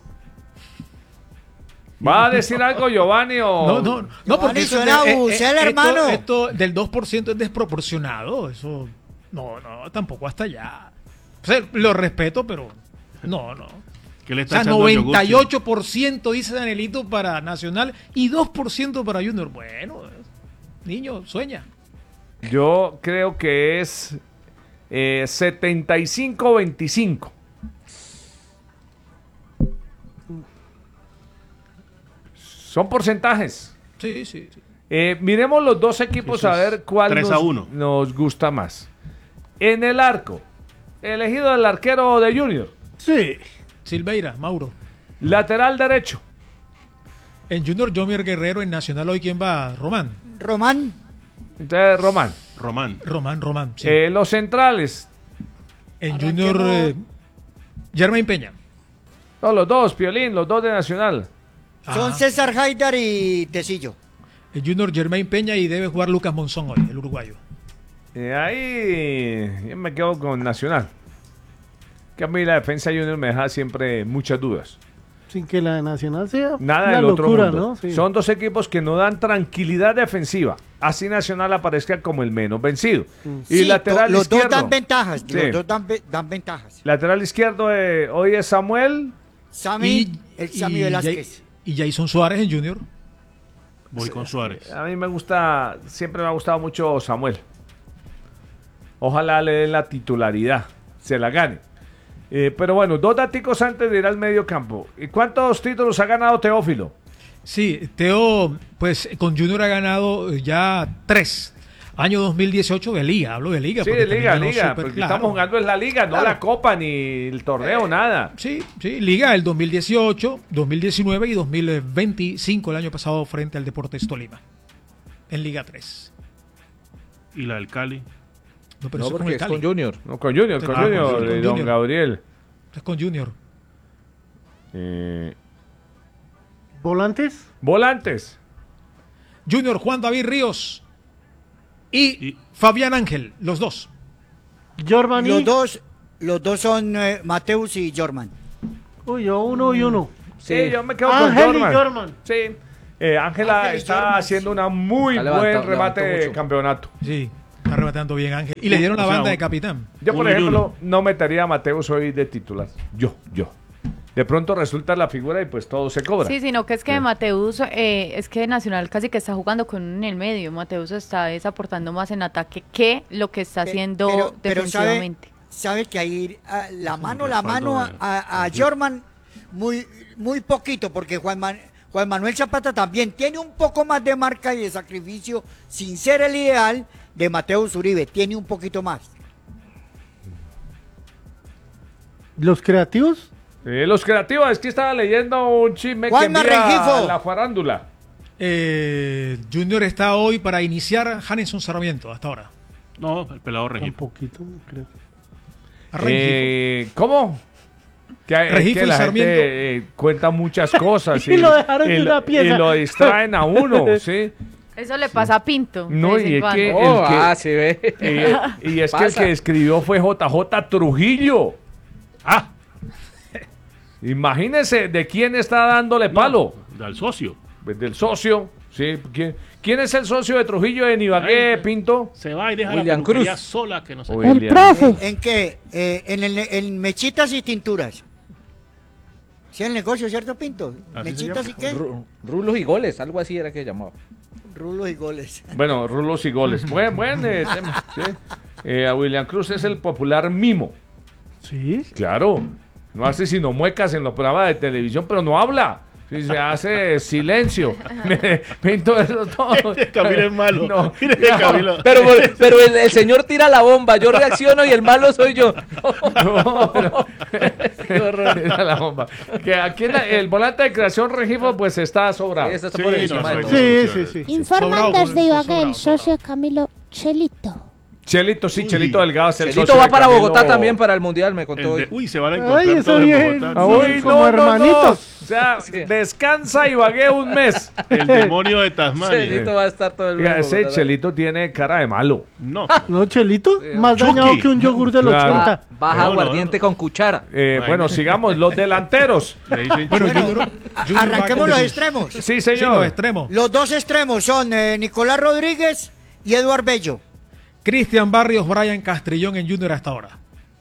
S1: ¿Va a decir algo Giovanni o...?
S8: No, no, no,
S4: Giovanni,
S8: porque eso
S4: suena
S8: de-
S4: bucel,
S8: esto-
S4: hermano.
S8: Esto del dos por ciento es desproporcionado. Eso, no, no, tampoco hasta allá. O sea, lo respeto, pero no, no.
S3: ¿Qué le
S8: O
S3: está
S8: sea,
S3: echando yogur,
S8: noventa y ocho por ciento dice Danielito para Nacional y dos por ciento para Junior. Bueno, niño, sueña.
S1: Yo creo que es eh, setenta y cinco veinticinco. Son porcentajes.
S8: Sí, sí, sí.
S1: Eh, miremos los dos equipos
S3: Eso
S1: a
S3: es
S1: ver cuál
S3: tres a
S1: nos,
S3: uno.
S1: nos gusta más. En el arco, elegido el arquero de Junior.
S2: Sí.
S8: Silveira, Mauro.
S1: Lateral derecho.
S8: En Junior, Jomier Guerrero. En Nacional, hoy, ¿quién va? Román.
S4: Román.
S1: Entonces, Román.
S3: Román.
S8: Román, Román. Sí.
S1: Eh, los centrales.
S8: en Junior,
S4: Arranquemos.
S8: eh, Germain Peña.
S1: No, los dos, Piolín, los dos de Nacional.
S4: Son
S8: Ajá.
S4: César Haidar y Tecillo.
S8: En Junior, Germain Peña y debe jugar Lucas Monzón hoy, el uruguayo.
S1: Eh, ahí yo me quedo con Nacional. Que a mí la defensa de Junior me deja siempre muchas dudas.
S2: Sin que la de Nacional sea
S1: Nada
S2: una
S1: del otro
S2: locura,
S1: mundo.
S2: ¿no? Sí.
S1: Son dos equipos que no dan tranquilidad defensiva. Así Nacional aparezca como el menos vencido. Y
S4: Sí,
S1: lateral
S4: to- los
S1: izquierdo.
S4: dos dan ventajas.
S1: Sí.
S4: Los dos dan, ve- dan ventajas.
S1: Lateral izquierdo eh, hoy es Samuel.
S4: Sammy, el Sammy
S8: y
S4: Velázquez.
S8: Ja- y Jason Suárez en Junior.
S3: Voy con Suárez.
S1: A mí me gusta, siempre me ha gustado mucho Samuel. Ojalá le den la titularidad, se la gane. Eh, pero bueno, dos daticos antes de ir al medio campo. ¿Y cuántos títulos ha ganado Teófilo?
S8: Sí, Teo, pues con Junior ha ganado eh, ya tres. Año dos mil dieciocho de Liga, hablo de Liga.
S1: Sí,
S8: porque
S1: de
S8: también
S1: liga,
S8: ganó
S1: liga.
S8: Super,
S1: Porque
S8: claro.
S1: estamos jugando en la liga, no
S8: Claro.
S1: la copa ni el torneo, nada.
S8: Sí, sí, Liga el dos mil dieciocho, dos mil diecinueve y dos mil veinticinco el año pasado frente al Deportes Tolima. En Liga tres.
S3: Y la del Cali.
S8: No, pero
S5: No,
S8: eso es con
S5: porque
S8: el
S5: es
S8: Cali.
S5: con Junior.
S1: No, con Junior, con
S8: Ah,
S1: Junior,
S8: con
S1: de don
S8: Junior.
S1: Gabriel.
S8: Eso es con Junior.
S1: Eh,
S2: ¿Volantes?
S1: volantes.
S8: Junior, Juan David Ríos y,
S3: Y-
S8: Fabián Ángel, los dos.
S2: Jorman y...
S4: Los dos, los dos son eh, Mateus y Jorman.
S2: Uy, yo uno y uno.
S1: Sí, yo me quedo con
S2: Ángel y
S1: Jorman.
S2: Jorman.
S1: Sí. Eh, Ángela
S4: Ángel y
S1: está
S4: Jorman,
S1: haciendo una muy
S5: Está
S1: buen
S5: levantando-
S1: remate
S5: levantó
S1: de
S5: mucho.
S1: campeonato.
S8: Sí, está rematando bien Ángel. Y le dieron la
S3: O sea,
S8: banda
S3: un-
S8: de capitán.
S1: Yo, por
S3: Uno y
S1: ejemplo,
S3: uno.
S1: no metería a Mateus hoy de titular. Yo, yo. De pronto resulta la figura y pues todo se cobra.
S7: Sí, sino que es que
S1: Sí.
S7: Mateus, eh, es que Nacional casi que está jugando con uno en el medio. Mateus está desaportando más en ataque que lo que está
S4: Pe-
S7: haciendo
S4: pero- pero sabe-
S7: defensivamente.
S4: Sabe que ahí ah, la mano,
S3: un
S4: la mano a,
S3: respaldo de-
S4: a, a Jorman muy, muy poquito, porque Juan, Man- Juan Manuel Zapata también tiene un poco más de marca y de sacrificio, sin ser el ideal de Mateus Uribe, tiene un poquito más.
S2: ¿Los creativos?
S1: Eh, los creativos, es que estaba leyendo un chisme
S4: Juan
S1: que envía
S4: Rengifo.
S1: la farándula.
S8: Eh, Junior está hoy para iniciar Hanson Sarmiento hasta ahora.
S3: No, el pelado
S2: Un
S3: Regifo.
S2: poquito, creo.
S8: A Rengifo.
S1: Eh, ¿Cómo? Que, es
S8: Regifo
S1: que
S8: y
S1: la
S8: Sarmiento.
S1: gente eh, cuenta muchas cosas
S2: Y lo dejaron
S1: y
S2: de
S1: lo-
S2: una pieza.
S1: y lo distraen a uno, ¿sí?
S7: Eso le pasa a Pinto. de
S1: No,
S7: vez en
S1: y es
S7: cuando.
S1: que-
S5: Oh,
S1: el que-
S5: ah, sí ve.
S1: Y, y es que el
S5: Pasa.
S1: que escribió fue J J Trujillo.
S3: Ah,
S1: Imagínense de quién está dándole palo.
S3: al socio.
S1: Pues del socio, ¿sí? ¿Quién, quién es el socio de Trujillo en Ibagué,
S3: Ay,
S1: Pinto?
S3: Se va y deja
S5: William
S3: la peluquería
S5: Cruz.
S3: sola que no se...
S1: William.
S10: El profe.
S4: ¿En qué? Eh, en, el, en mechitas y tinturas. ¿Sí el negocio, cierto, Pinto?
S3: Así se
S4: ¿Mechitas y qué?
S5: Ru- Rulos y goles, algo así era que llamaba.
S4: Rulos y goles.
S1: Bueno, rulos y goles. Buen, buen eh, tema, ¿sí? Eh, a William Cruz es el popular mimo.
S2: Sí.
S1: Claro. No hace sino muecas en los programas de televisión, pero no habla. Sí, se hace silencio. Pinto eso todo.
S3: Camilo es malo.
S1: No,
S3: Mire que Camilo-
S5: Pero, pero el, el señor tira la bomba, yo reacciono y el malo soy yo.
S1: no, pero- Era la bomba. Que aquí en la- el volante de creación Regifo pues está sobrado.
S5: Eso está
S3: Sí,
S5: por
S3: no,
S5: encima de
S3: no,
S5: todo.
S2: Sí, sí, sí.
S10: Informan
S8: Sobrado,
S10: desde
S8: con-
S10: Ibagué
S8: sobrado,
S10: el socio Camilo Chelito.
S1: Chelito, sí,
S3: Uy.
S1: Chelito Delgado es el
S5: Chelito
S1: socio
S5: va
S1: de
S5: para
S1: Camilo-
S5: Bogotá también para el mundial, me contó
S3: El
S5: hoy.
S3: de- uy, se van a encontrar
S2: Ay, eso
S3: todos en
S2: bien.
S3: Bogotá.
S1: Ah, uy,
S2: Como
S1: no, no, no.
S2: hermanitos.
S1: O sea,
S5: Sí.
S1: descansa Ibagué un mes.
S3: El demonio de Tasmania.
S5: Chelito va a estar todo el
S1: Oiga,
S5: mundo.
S1: ese Chelito tiene cara de malo.
S3: No.
S2: ¿No, Chelito? Más
S3: Chucky.
S2: dañado que un yogur del
S1: Claro.
S2: ochenta.
S5: Baja
S3: No, no,
S5: aguardiente con cuchara.
S1: Eh, bueno, sigamos. Los delanteros.
S3: Le dicen
S8: Bueno,
S3: Chucky.
S8: Junior, Junior va
S4: Arranquemos
S8: con
S4: los
S8: sus-
S4: extremos.
S1: Sí,
S8: Sí, los
S1: señor.
S8: extremos.
S4: Los dos extremos son eh, Nicolás Rodríguez y Eduard Bello.
S8: Cristian Barrios, Brian Castrillón en Junior hasta ahora.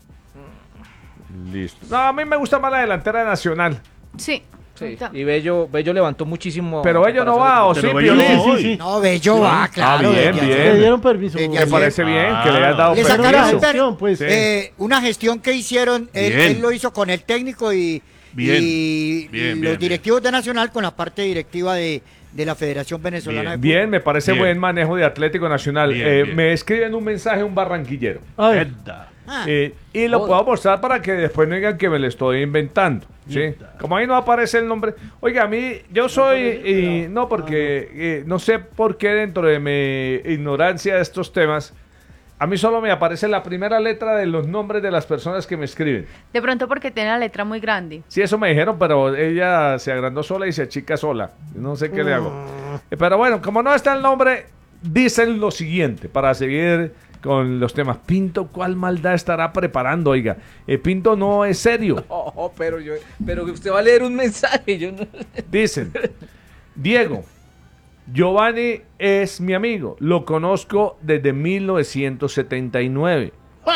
S1: Listo. No, a mí me gusta más la delantera de Nacional.
S7: Sí.
S5: Sí,
S7: ahorita.
S5: y Bello, Bello levantó muchísimo.
S1: Pero ellos no va, o sí,
S3: Pero Bello
S1: Piolín.
S3: no
S2: Sí,
S3: hoy.
S2: sí, sí.
S4: No, Bello va, claro.
S1: bien,
S4: desde
S1: bien.
S4: ayer.
S2: Le dieron permiso.
S4: Desde
S1: Me
S4: ayer.
S1: parece bien que le
S3: Ah.
S1: hayas dado
S4: Le
S2: Pero
S4: sacaron
S2: la
S4: a
S1: permiso.
S2: gestión, pues.
S4: Eh, una gestión que hicieron, él,
S3: Bien.
S4: él lo hizo con el técnico y,
S3: Bien.
S4: y
S3: Bien,
S4: los
S3: bien,
S4: directivos de Nacional con la parte directiva de, de la Federación Venezolana de
S1: Bien, me parece
S3: Bien.
S1: buen manejo de Atlético Nacional.
S3: Bien,
S1: Eh,
S3: bien.
S1: Me escriben un mensaje un barranquillero.
S2: A ver.
S3: Edda.
S4: Ah,
S1: Eh, y lo
S5: Joder.
S1: puedo mostrar para que después no digan que me lo estoy inventando. ¿sí? Como ahí no aparece el nombre. Oiga, a mí, yo soy. Y, no, porque eh, no sé por qué dentro de mi ignorancia de estos temas, a mí solo me aparece la primera letra de los nombres de las personas que me escriben.
S7: De pronto porque tiene la letra muy grande.
S1: Sí, eso me dijeron, pero ella se agrandó sola y se achica sola. No sé qué le hago. Eh, Pero bueno, como no está el nombre, dicen lo siguiente para seguir con los temas. Pinto, ¿cuál maldad estará preparando? Oiga, eh, Pinto no es serio.
S5: Oh, pero yo, pero que usted va a leer un mensaje. Yo no...
S1: Dicen, Diego, Giovanni es mi amigo. Lo conozco desde mil novecientos setenta y nueve.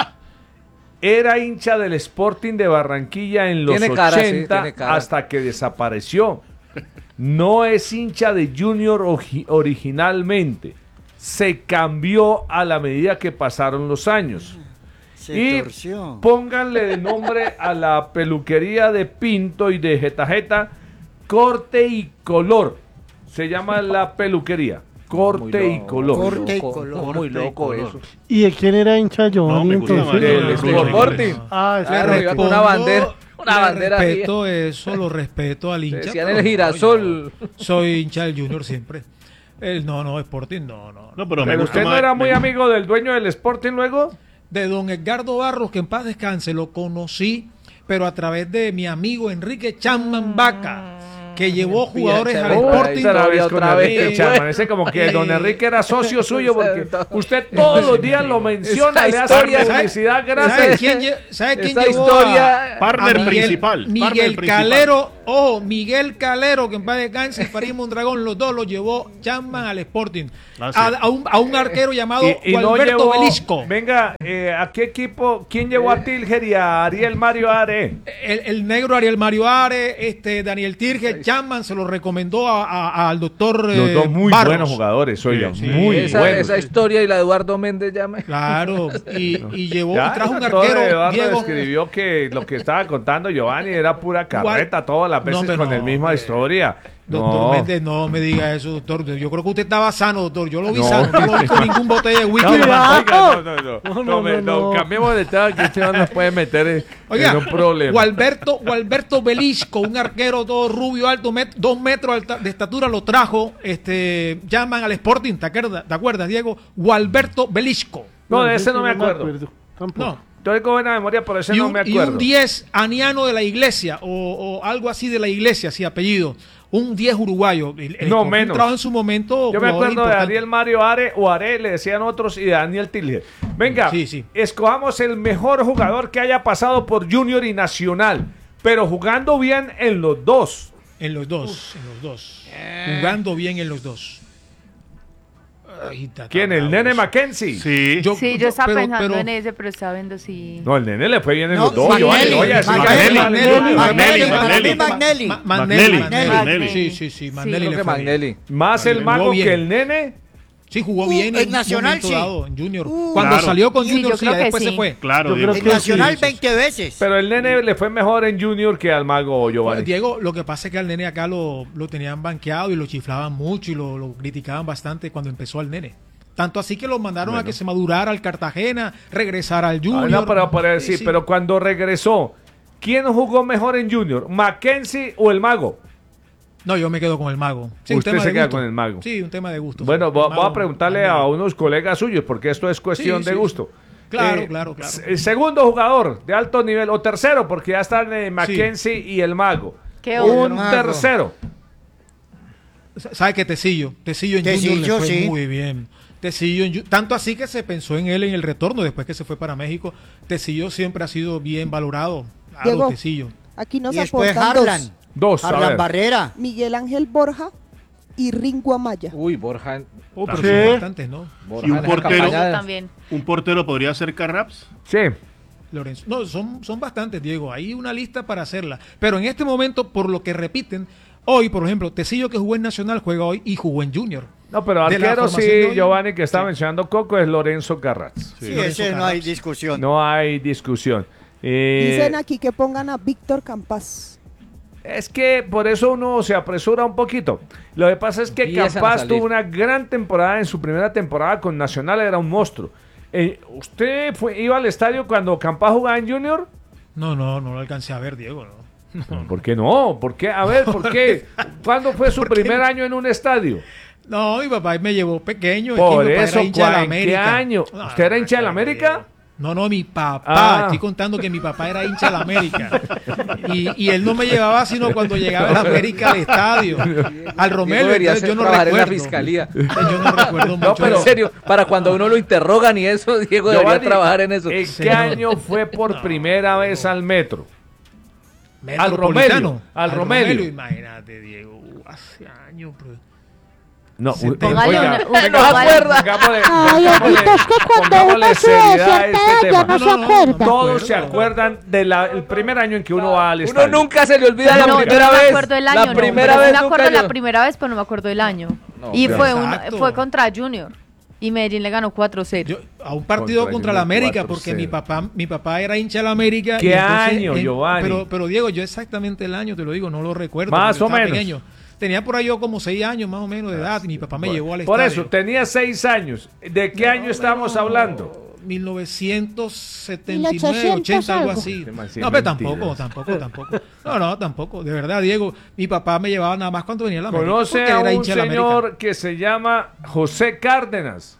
S1: Era hincha del Sporting de Barranquilla en los
S5: Tiene cara, sí,
S1: ochenta
S5: tiene cara.
S1: hasta que desapareció. No es hincha de Junior ogi- originalmente. Se cambió a la medida que pasaron los años.
S4: se
S1: Y
S4: torció.
S1: pónganle de nombre a la peluquería de Pinto y de Jeta Jeta, Corte y Color. Se llama la peluquería. Corte
S5: Muy
S1: y
S5: loco,
S1: color.
S5: muy
S4: Corte y
S5: loco,
S4: color.
S5: Muy loco eso.
S2: ¿Y de quién era hincha Giovanni
S3: No, me gusta
S2: entonces?
S3: más
S1: Del
S3: el
S1: Sporting.
S5: Sporting.
S2: Ah, es
S5: Claro,
S2: correcto.
S5: iba con una bandera. Una
S8: le
S5: bandera
S8: respeto eso, lo respeto al hincha.
S5: Decían
S8: pero
S5: el girasol.
S8: no, soy hincha del Junior siempre. El, no, no, Sporting, no, no.
S3: No, pero me
S1: Pero
S3: gusta
S1: usted no
S3: más-
S1: era muy
S3: me-
S1: amigo del dueño del Sporting luego.
S8: De don Edgardo Barros, que en paz descanse, lo conocí, pero a través de mi amigo Enrique Chapman Vaca, que llevó jugadores al
S5: Chapman,
S8: Sporting.
S5: otra vez con
S1: Enrique
S8: Enrique
S1: Chapman. Ese como que
S8: Eh,
S1: don Enrique era socio suyo porque
S5: Esa-
S1: usted todos los días lo menciona,
S5: Esa
S1: le hace
S5: historia-
S1: publicidad
S8: ¿Sabe
S1: gracias.
S8: quién, lle- sabe quién
S5: Esa
S8: llevó
S5: historia-
S8: a-
S3: Partner
S8: a Miguel-
S3: principal,
S8: Miguel
S3: partner principal.
S8: Calero, ojo, Miguel Calero, que en paz descanse, y Farid Mondragón, los dos los llevó Chapman al Sporting.
S3: Ah, sí.
S8: a, a un, a un arquero llamado
S1: Y, y no
S8: Gualberto
S1: llevó,
S8: Belisco.
S1: venga, eh, ¿a qué equipo? ¿Quién llevó a Tilger y a Ariel Mario Are?
S8: El, el negro Ariel Mario Are, este, Daniel Tirge, Chapman se lo recomendó a- a- al doctor
S1: Los
S8: eh,
S1: dos muy
S8: Barros.
S1: buenos jugadores, oiga,
S3: Sí, sí.
S1: muy
S5: esa,
S1: buenos.
S5: esa historia y la de Eduardo Méndez ya me...
S8: Claro, y, y llevó,
S1: Ya,
S8: y trajo un
S1: todo
S8: arquero,
S1: Eduardo
S8: Diego.
S1: escribió que lo que estaba contando Giovanni era pura carreta todas las
S8: No,
S1: veces
S8: hombre,
S1: con
S8: no,
S1: la misma
S8: hombre.
S1: historia.
S8: Doctor
S1: No.
S8: Méndez, no me diga eso, doctor. Yo creo que usted estaba sano, doctor. Yo lo vi
S1: No.
S8: sano. Yo no vi con ningún botella de whisky.
S1: No,
S8: en la mano.
S1: oiga, no, no, no,
S2: No,
S1: no, me-
S2: no,
S1: no,
S2: no.
S1: cambiemos de tema que usted no nos puede meter en,
S8: Oiga,
S1: en un problema.
S8: Gualberto, Gualberto Belisco, un arquero todo rubio, alto, met- dos metros alta- de estatura, lo trajo. Este, llaman al Sporting, ¿te acuerdas, ¿te acuerdas, Diego? Gualberto Belisco.
S1: No, de ese no me acuerdo.
S2: Tampoco.
S8: No.
S1: Estoy con buena memoria, por eso
S8: Y
S1: no
S8: un,
S1: me
S8: y
S1: acuerdo.
S8: un diez aniano de la iglesia, o, o algo así de la iglesia, así apellido. Un diez uruguayo. El- el
S1: No,
S8: Sporting
S1: menos.
S8: trajo en su momento.
S1: Yo me
S8: jugadores
S1: acuerdo de
S8: importantes.
S1: Ariel Mario Are o Are, le decían otros, y de Daniel Tilger. Venga,
S8: Sí, sí.
S1: escojamos el mejor jugador que haya pasado por Junior y Nacional, pero jugando bien en los dos.
S8: En los dos, en los dos. Jugando bien en los dos. Ay, está
S1: ¿Quién?
S8: tan
S1: ¿El
S8: bravo
S1: Nene
S8: eso.
S1: Mackenzie?
S3: Sí.
S8: Yo-
S7: Sí, yo
S8: yo-
S7: estaba
S8: pero-
S7: pensando
S8: pero-
S7: en ese, pero estaba viendo si...
S1: No, el Nene le fue bien en
S4: No,
S1: los dos.
S4: Magnelli,
S1: Giovanni, oye, sí,
S4: Magnelli,
S1: Magnelli,
S4: Magnelli,
S3: Magnelli,
S4: para mí
S3: Magnelli.
S4: Magnelli.
S8: Ma-
S3: Magnelli,
S8: Magnelli.
S3: Magnelli.
S8: Sí, sí, sí. Magnelli
S5: Creo
S8: le
S5: que
S8: fue bien.
S5: Magnelli.
S1: Más el
S8: Jugó
S1: mago
S8: bien.
S1: que el Nene.
S8: Sí, jugó
S4: Uh,
S8: bien
S4: en
S8: un
S4: Nacional,
S8: momento
S4: sí.
S8: dado, en Junior.
S3: Uh,
S8: Cuando
S3: claro.
S8: salió con
S7: Sí,
S8: Junior,
S7: yo
S8: sí,
S7: creo que
S8: después
S7: sí.
S8: se fue.
S3: Claro,
S2: Yo
S3: Diego.
S2: creo
S4: En
S2: que
S4: Nacional
S2: sí.
S4: veinte veces.
S1: Pero el Nene le fue mejor en Junior que al mago Giovanni.
S8: Diego, lo que pasa es que al nene acá lo, lo tenían banqueado y lo chiflaban mucho y lo, lo criticaban bastante cuando empezó al nene. Tanto así que lo mandaron a que se madurara al Cartagena, regresara al
S1: Ah,
S8: Junior.
S1: no, pero, pero, sí,
S8: Sí, sí.
S1: pero cuando regresó, ¿quién jugó mejor en Junior? ¿Mackenzie o el mago?
S8: No, yo me quedo con el mago. Sí, un
S1: Usted
S8: tema
S1: se
S8: de
S1: queda
S8: gusto.
S1: con el mago.
S8: Sí, un tema de gusto.
S1: Bueno,
S8: El
S1: vo-
S8: mago,
S1: voy a preguntarle a
S8: Magnelli.
S1: unos colegas suyos, porque esto es cuestión
S8: Sí,
S1: de
S8: sí,
S1: gusto.
S8: Claro, claro, claro.
S1: s- El segundo jugador de alto nivel, o tercero, porque ya están eh, Mackenzie y el mago.
S7: Qué
S1: Un
S4: mago.
S1: tercero.
S8: ¿Sabe qué? Tecillo. Tecillo en
S4: Tecillo,
S8: Junior le fue
S4: sí.
S8: muy bien. Tecillo en Ju- tanto así que se pensó en él en el retorno después que se fue para México. Tecillo siempre ha sido bien valorado. Claro,
S6: Diego.
S8: Tecillo.
S6: Aquí nos
S4: Y después
S6: aportan
S4: Harlan.
S6: dos.
S1: Dos, a
S4: Harlan
S1: ver.
S4: Barrera.
S6: Miguel Ángel Borja y Ringo Amaya.
S5: Uy, Borja.
S8: Oh, pero
S2: Sí.
S8: son bastantes, ¿no?
S5: Borja
S3: Y un
S5: en esa
S3: portero.
S5: campaña de-
S7: También.
S3: Un portero podría ser Carraps.
S1: Sí.
S8: Lorenzo. No, son, son bastantes, Diego. Hay una lista para hacerla. Pero en este momento, por lo que repiten, hoy, por ejemplo, Tecillo que jugó en Nacional juega hoy y jugó en Junior.
S1: No, pero
S8: De la
S1: arquero
S8: formación
S1: sí,
S8: de hoy,
S1: Giovanni, que estaba
S8: sí.
S1: mencionando Coco, es Lorenzo Carratz.
S4: Sí,
S8: Lorenzo
S4: ese no hay
S8: Carrasco.
S4: discusión.
S1: No hay discusión. Eh,
S6: Dicen aquí que pongan a Víctor Campas.
S1: Es que por eso uno se apresura un poquito. Lo que pasa es que
S5: Empiezan a
S1: Campas
S5: salir.
S1: tuvo una gran temporada en su primera temporada con Nacional, era un monstruo. Eh, ¿Usted fue, iba al estadio cuando Campas jugaba en Junior?
S8: No, no, no lo alcancé a ver, Diego. No. No,
S1: ¿Por qué no? ¿Por qué? A ver, ¿por qué? ¿Cuándo fue su
S8: ¿Por qué?
S1: primer año en un estadio?
S8: No, mi papá me llevó pequeño. es que
S1: Por
S8: mi papá
S1: eso,
S8: era hincha de la
S1: ¿en qué
S8: América.
S1: año?
S8: No,
S1: ¿Usted era
S8: no,
S1: hincha de la
S8: no,
S1: América?
S8: No, no, mi papá.
S1: Ah.
S8: Estoy contando que mi papá era hincha de la América. Y, y él no me llevaba sino cuando llegaba a la América al estadio. Al
S5: Diego
S8: Romelio,
S5: debería
S8: entonces yo
S5: ser-
S8: no
S5: trabajar en la
S8: recuerdo.
S5: fiscalía.
S8: Yo no recuerdo mucho.
S1: pero-
S5: En serio, para cuando uno lo interrogan y eso, Diego debería
S1: Giovanni,
S5: trabajar en eso.
S1: ¿En
S8: Sí,
S1: qué
S8: no.
S1: año fue por primera vez al metro?
S8: Metropolitano.
S1: Romelio, al Romelio.
S8: Imagínate, Diego. uh, Hace años, pero...
S1: No,
S8: Sí,
S1: u-
S8: póngale
S1: oiga,
S7: una- una-
S1: venga,
S7: no
S1: pongámosle-
S7: acuerda.
S10: Ay,
S1: pongámosle-
S10: Edito, es que cuando
S1: pongámosle
S10: uno sube de
S1: seriedad a
S10: cierta
S1: este
S10: edad ya
S1: tema.
S10: no se
S8: No, no, no,
S10: acuerda.
S8: no.
S1: Todos se acuerdan del primer año en que uno va al
S5: Uno
S1: estadio.
S5: nunca se le olvida la
S7: No, yo
S5: primera
S7: no me
S5: vez.
S7: acuerdo del año,
S5: La
S7: no,
S5: primera
S7: pero sí
S5: vez
S7: me acuerdo
S5: nunca
S7: la
S5: yo-
S7: primera vez, pero no me acuerdo del año.
S5: No,
S7: y
S5: claro.
S7: fue un,
S8: Exacto.
S7: fue contra Junior. Y Medellín le ganó cuatro cero.
S8: Yo, a un partido
S1: Contra
S8: contra, la
S1: Junior
S8: América,
S1: cuatro
S8: porque
S1: cero.
S8: mi papá, mi papá era hincha de la América.
S1: ¿Qué
S8: y entonces,
S1: año,
S8: en-
S1: Giovanni?
S8: Pero, pero Diego, yo exactamente el año, te lo digo, no lo recuerdo.
S1: Más
S8: porque
S1: o
S8: estaba
S1: menos.
S8: pequeño. Tenía por ahí yo como seis años más o menos de edad y mi papá me
S1: Por-
S8: llevó al
S1: Por
S8: estadio.
S1: eso, tenía seis años. ¿De qué año estamos hablando?
S8: mil novecientos setenta y nueve,
S10: mil ochocientos
S8: ochenta, algo
S10: algo.
S8: así.
S1: Qué mal, sí,
S8: No, pero
S1: mentiras.
S8: tampoco, tampoco, tampoco. No, no, tampoco. De verdad, Diego, mi papá me llevaba nada más cuando venía a la América.
S1: Conoce
S8: porque
S1: a
S8: era
S1: un
S8: hincha de la América.
S1: señor que se llama José Cárdenas.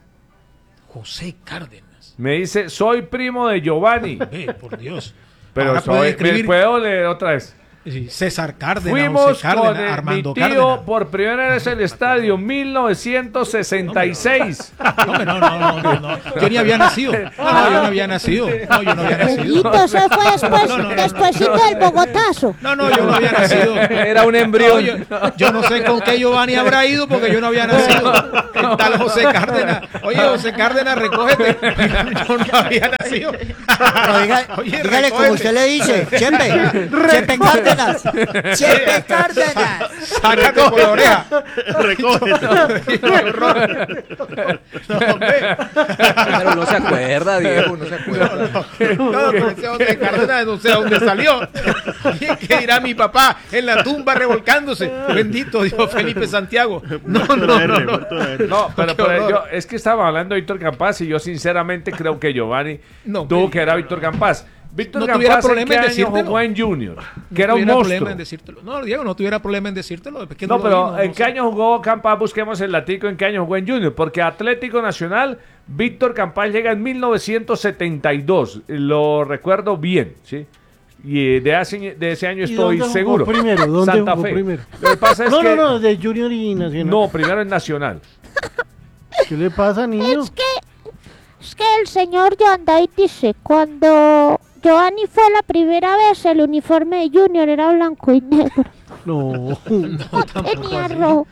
S8: José Cárdenas.
S1: Me dice, soy primo de Giovanni.
S8: Ve, por Dios.
S1: Pero
S8: Ahora puede
S1: soy,
S8: escribir
S1: ¿me puedo leer otra vez?
S8: sí, César Cárdenas,
S1: Fuimos
S8: José Cárdenas,
S1: con eh,
S8: Armando
S1: mi tío
S8: Cárdenas.
S1: por primera vez al estadio mil novecientos sesenta y seis.
S8: No, no, no, no, no, no. Yo ni había nacido. No, no, yo no había nacido. No, yo no había nacido.
S10: Edito, eso fue después,
S8: No, no, no,
S10: despuésito del Bogotazo.
S8: No, no, yo no había nacido.
S5: Era un
S8: No,
S5: embrión.
S8: yo, yo no sé con qué Giovanni habrá ido porque yo no había nacido. El tal José Cárdenas. Oye, José Cárdenas, recógete. Yo no había nacido.
S4: No, diga-
S8: Oye,
S4: dígale como
S8: recógete.
S4: usted le dice, Chepe, Chepe Cárdenas. Cárdenas. Chepe Cárdenas.
S8: Sácate por la oreja.
S3: Recógete.
S5: Pero no se acuerda, Diego, no se acuerda.
S8: No, no, no sé dónde Cárdenas, no sé dónde salió. ¿Qué, qué dirá mi papá en la tumba revolcándose? Bendito Dios, Felipe Santiago. No, no, no, no.
S1: No, pero,
S8: Qué
S1: pero
S8: horror.
S1: yo, es que estaba hablando de Víctor Campás y yo sinceramente creo que Giovanni
S8: No,
S1: tuvo
S8: me-
S1: que era Víctor Campás. Víctor
S8: No tuviera
S1: Campás, ¿en
S8: problema
S1: qué
S8: en
S1: año
S8: decírtelo.
S1: jugó en Junior?
S8: No
S1: Que era un
S8: tuviera
S1: monstruo.
S8: problema en decírtelo. No, Diego, no tuviera problema en decírtelo. es que
S1: No,
S8: lo
S1: pero
S8: vi, no-
S1: ¿en
S8: no
S1: qué
S8: sé.
S1: año jugó Campás? Busquemos el latico en qué año jugó en Junior. Porque Atlético Nacional, Víctor Campás llega en mil novecientos setenta y dos. Lo recuerdo bien, ¿sí? Y eh, de, hace- de ese año
S2: ¿Y
S1: estoy
S2: dónde jugó
S1: seguro.
S2: primero? ¿Dónde
S1: Santa
S2: jugó
S1: Fe.
S2: primero?
S1: Lo que pasa es
S2: No,
S1: que...
S2: no, no, de Junior y Nacional.
S1: No, primero en Nacional.
S2: ¿Qué le pasa, niño?
S10: Es que, es que el señor Joan David dice, cuando Giovanni fue la primera vez, el uniforme de Junior era blanco y negro.
S2: No.
S10: No tenía rojo.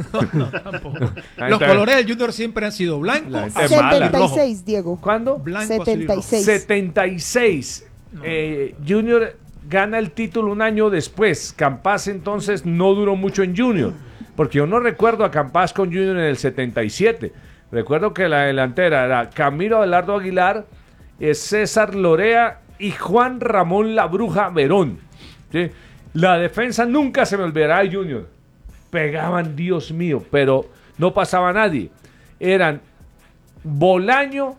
S8: Los colores del Junior siempre han sido blanco,
S1: La gente
S8: azul y
S1: mala.
S8: rojo.
S6: setenta y seis, Diego.
S1: ¿Cuándo?
S8: Blanco, azul y
S6: setenta y
S8: rojo.
S6: seis.
S1: setenta y seis. Eh, Junior gana el título un año después. Campás entonces no duró mucho en Junior. Porque yo no recuerdo a Campás con Junior en el setenta y siete. Recuerdo que la delantera era Camilo Abelardo Aguilar, eh, César Lorea y Juan Ramón La Bruja Verón. ¿Sí? La defensa nunca se me olvidará de Junior. Pegaban, Dios mío, pero no pasaba nadie. Eran Bolaño,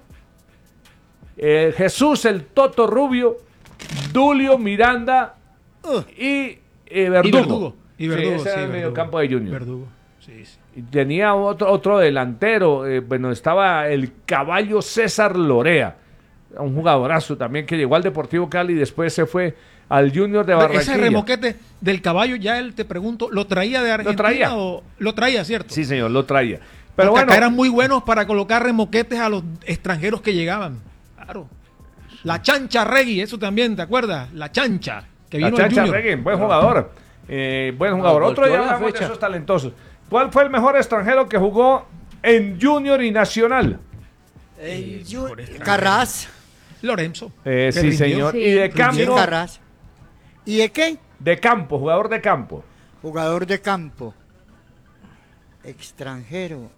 S1: eh, Jesús el Toto Rubio, Dulio Miranda y eh, Verdugo.
S8: Y Verdugo. Y
S1: Sí,
S8: Verdugo,
S1: ese
S8: sí,
S1: era el
S8: Verdugo.
S1: mediocampo de Junior.
S8: Verdugo. Sí, sí.
S1: Y tenía otro, otro delantero, eh, bueno, estaba el caballo César Lorea, un jugadorazo también que llegó al Deportivo Cali y después se fue al Junior de Barranquilla.
S8: Ese remoquete del caballo, ya él te pregunto, ¿lo traía de Argentina
S1: traía.
S8: o lo traía, cierto?
S1: Sí, señor, lo traía.
S8: Pero
S1: Pero bueno,
S8: acá eran muy buenos para colocar remoquetes a los extranjeros que llegaban. Claro. La Chancha Regui, eso también, ¿te acuerdas? La Chancha, que
S1: la
S8: vino al
S1: Chancha
S8: Junior.
S1: Regui, buen jugador. Eh, buen jugador.
S5: Ah,
S1: Otro día
S5: volteó la
S1: hablamos de
S5: fecha.
S1: esos talentosos. ¿Cuál fue el mejor extranjero que jugó en Junior y Nacional?
S4: El Ju- Carras.
S8: Lorenzo.
S1: Eh,
S8: que
S1: sí,
S8: rindió.
S1: señor.
S7: Sí.
S1: Y de
S4: Sí,
S1: campo,
S4: Carras. ¿Y de qué?
S1: de campo, jugador de campo.
S4: Jugador de campo. Extranjero.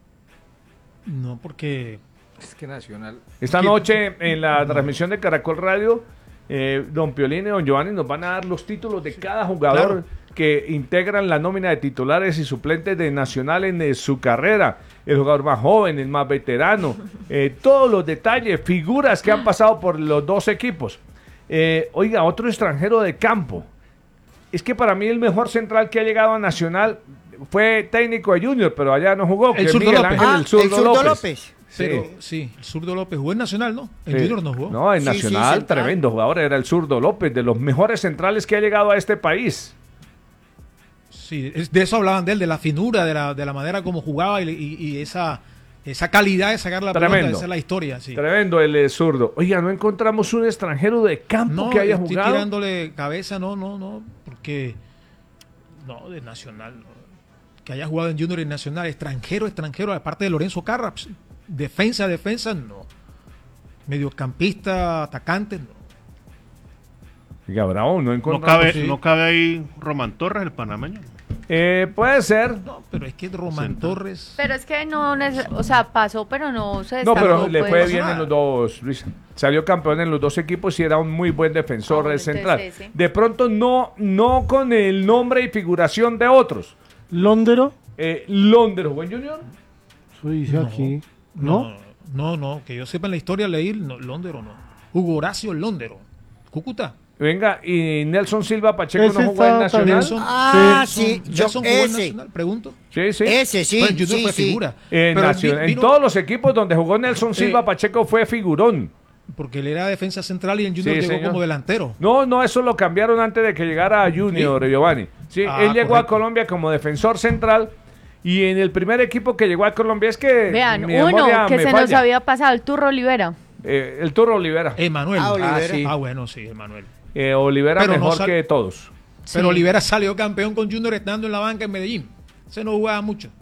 S8: No, porque
S5: Es que Nacional.
S1: Esta
S8: ¿Qué?
S1: noche en la transmisión de Caracol Radio, eh, don Piolín y don Giovanni nos van a dar los títulos de cada jugador
S8: claro.
S1: que integran la nómina de titulares y suplentes de Nacional en eh, su carrera. El jugador más joven, el más veterano, eh, todos los detalles, figuras que han pasado por los dos equipos. Eh, oiga, otro extranjero de campo. Es que para mí el mejor central que ha llegado a Nacional fue técnico de Junior, pero allá no jugó.
S8: El
S1: que es
S8: Zurdo
S1: Miguel
S8: López.
S1: Ángel,
S4: Ah,
S1: el Zurdo
S4: el Zurdo
S1: López.
S4: López.
S1: Sí.
S8: Pero sí, el zurdo López jugó en Nacional, ¿no? En
S1: Sí.
S8: Junior no jugó.
S1: No, en
S4: Sí, sí,
S1: Nacional,
S4: central.
S1: tremendo jugador, era el Zurdo López, de los mejores centrales que ha llegado a este país.
S8: Sí, es- de eso hablaban de él, de la finura, de la, de la manera como jugaba y, y- y esa, esa calidad de sacar la pelota,
S1: Tremendo.
S8: esa es la historia. Sí.
S1: Tremendo el eh, Zurdo. Oiga, no encontramos un extranjero de campo
S8: No,
S1: que haya
S8: estoy
S1: jugado.
S8: tirándole cabeza, no, no, no, porque no, de Nacional, no. Que haya jugado en Junior y Nacional, extranjero, extranjero, aparte de Lorenzo Carraps, defensa, defensa, no. Mediocampista, atacante, no.
S1: Oiga, bravo, no
S3: No
S1: encontramos.
S3: cabe,
S8: sí.
S3: no cabe ahí Román Torres, el panameño.
S1: Eh, puede ser.
S8: No, pero es que Román Torres.
S7: Pero es que no, neces- o sea, pasó, pero no se
S1: No,
S7: destacó.
S1: pero le
S7: pues.
S1: fue bien en los dos, Luis. Salió campeón en los dos equipos y era un muy buen defensor
S7: Ah,
S1: del
S7: entonces
S1: central.
S7: ese.
S1: De pronto no, no con el nombre y figuración de otros.
S2: Londero,
S1: Eh, Londres jugó en Junior.
S2: eso dice
S8: No.
S2: aquí. ¿No?
S8: No, no, no, que yo sepa en la historia leí no, Londero no. Hugo Horacio Londero. Cúcuta.
S1: Venga, y Nelson Silva Pacheco
S2: Ese
S1: no jugó en
S2: está
S1: Nacional.
S2: también.
S8: Nelson,
S4: Ah,
S8: Nelson-
S4: sí, yo-
S8: Nelson jugó en
S4: ese.
S8: Nacional, pregunto.
S1: Sí, sí.
S4: Ese sí,
S8: Bueno, en Junior
S4: sí,
S8: fue
S4: sí.
S8: figura.
S1: En,
S8: Pero
S1: Nacional-
S8: vi-
S1: en
S8: vino-
S1: todos los equipos donde jugó Nelson Silva
S8: Eh,
S1: Pacheco fue figurón.
S8: Porque él era defensa central y en Junior
S1: Sí,
S8: llegó
S1: señor.
S8: como delantero.
S1: No, no, eso lo cambiaron antes de que llegara a Junior, Giovanni. Sí,
S8: Ah,
S1: él llegó a
S8: correcto.
S1: Colombia como defensor central y en el primer equipo que llegó a Colombia es que
S7: Vean,
S1: mi
S7: uno
S1: memoria
S7: que
S1: me
S7: se nos
S1: falla.
S7: había pasado, el Turro Olivera.
S1: Eh, el Turro Olivera.
S8: Emanuel.
S4: Ah, Olivera.
S8: sí. Ah, bueno, sí, Emanuel.
S1: Eh, Olivera
S8: Pero no
S1: mejor
S8: sal-
S1: que todos.
S8: Pero
S7: Sí.
S8: Olivera salió campeón con Junior estando en la banca en Medellín. Se no jugaba mucho.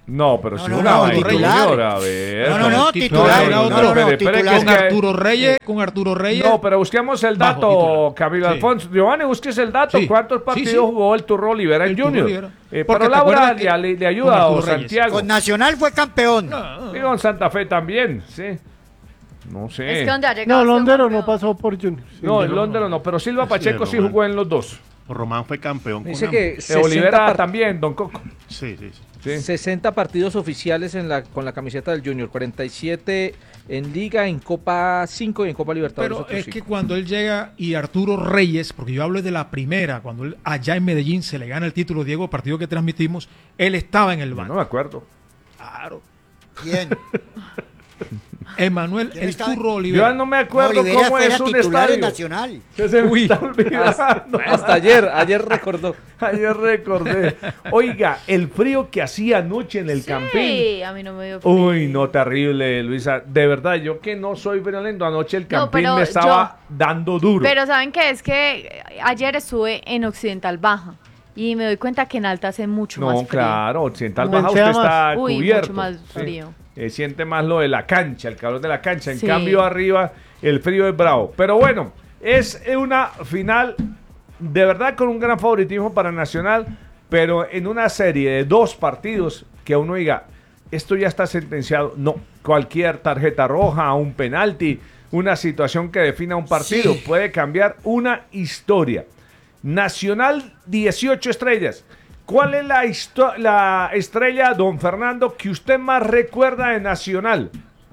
S1: No, pero
S4: No,
S1: si
S4: no,
S1: jugaba
S4: no,
S1: en
S4: titular.
S1: Junior, a ver.
S4: No, no, no,
S8: titular,
S4: titular.
S8: era
S4: No,
S8: otro.
S4: no, no,
S1: Espere, espere,
S4: titular.
S1: que es
S8: Con
S1: que-
S8: Arturo Reyes, con Arturo Reyes.
S1: No, pero busquemos el
S8: Bajo
S1: dato,
S8: titular.
S1: Camilo
S8: Sí.
S1: Alfonso. Giovanni, busques el dato.
S8: Sí.
S1: ¿Cuántos
S8: Sí,
S1: partidos
S8: sí.
S1: jugó el Turro Olivera en
S8: El Turro
S1: Junior?
S8: Olivera.
S1: Eh,
S8: Porque
S1: pero
S8: te
S1: Laura
S8: acuerdas
S1: le,
S8: que-
S1: le- le
S8: con
S1: ayuda a
S8: Arturo Reyes.
S1: Santiago.
S4: Con Nacional fue campeón.
S1: Y con Santa Fe también, sí. No sé.
S7: Es que donde ha llegado
S2: No,
S7: este
S2: Londero
S7: campeón.
S2: no pasó por Junior. Sí,
S1: no,
S2: no,
S1: el Londres no, pero Silva
S3: Sí,
S1: Pacheco
S3: de
S1: sí
S3: Román.
S1: jugó en los dos.
S3: Román fue campeón.
S5: Dice
S3: con
S5: que
S3: ambos.
S1: Eh, Olivera
S5: sesenta, par-
S1: también, Don Coco.
S3: Sí, sí, sí.
S1: Sí.
S5: sesenta partidos oficiales en la, con la camiseta del Junior, cuarenta y siete en Liga, en Copa cinco y en Copa Libertadores.
S8: Pero
S5: otros
S8: es que
S5: cinco.
S8: cuando él llega y Arturo Reyes, porque yo hablo de la primera, cuando él allá en Medellín se le gana el título, Diego, partido que transmitimos, él estaba en el
S1: No
S8: banco.
S1: me acuerdo.
S8: Claro.
S4: ¿Quién?
S8: Emanuel
S4: ¿Quién
S8: el
S4: estaba?
S8: Turro Olivera.
S1: Yo no me acuerdo
S4: Olivera
S1: cómo
S4: fuera
S1: es un
S4: titular en
S1: estadio.
S4: Nacional.
S1: Que se me
S5: Uy,
S1: está olvidando.
S5: Hasta ayer, ayer recordó.
S1: Ayer recordé. Oiga, el frío que hacía anoche en el Campín.
S7: Sí, a mí no me dio frío.
S1: Uy, no, terrible, Luisa. De verdad, yo que no soy violento, anoche el
S7: No,
S1: Campín
S7: pero
S1: me estaba dando duro.
S7: Pero ¿saben qué? Es que ayer estuve en Occidental Baja y me doy cuenta que en Alta hace mucho más
S1: No,
S7: frío.
S1: claro, Occidental
S2: No
S1: Baja usted
S2: manchea
S1: está
S2: más.
S7: Uy,
S1: cubierto.
S7: mucho más
S1: Sí.
S7: frío.
S1: Eh, siente más lo de la cancha, el calor de la cancha. En
S7: Sí.
S1: cambio, arriba el frío es bravo. Pero bueno, es una final de verdad con un gran favoritismo para Nacional, pero en una serie de dos partidos que uno diga, esto ya está sentenciado. No, cualquier tarjeta roja, un penalti, una situación que defina un partido
S4: Sí.
S1: puede cambiar una historia. Nacional, dieciocho estrellas. ¿Cuál es la, histo- la estrella, don Fernando, que usted más recuerda de Nacional?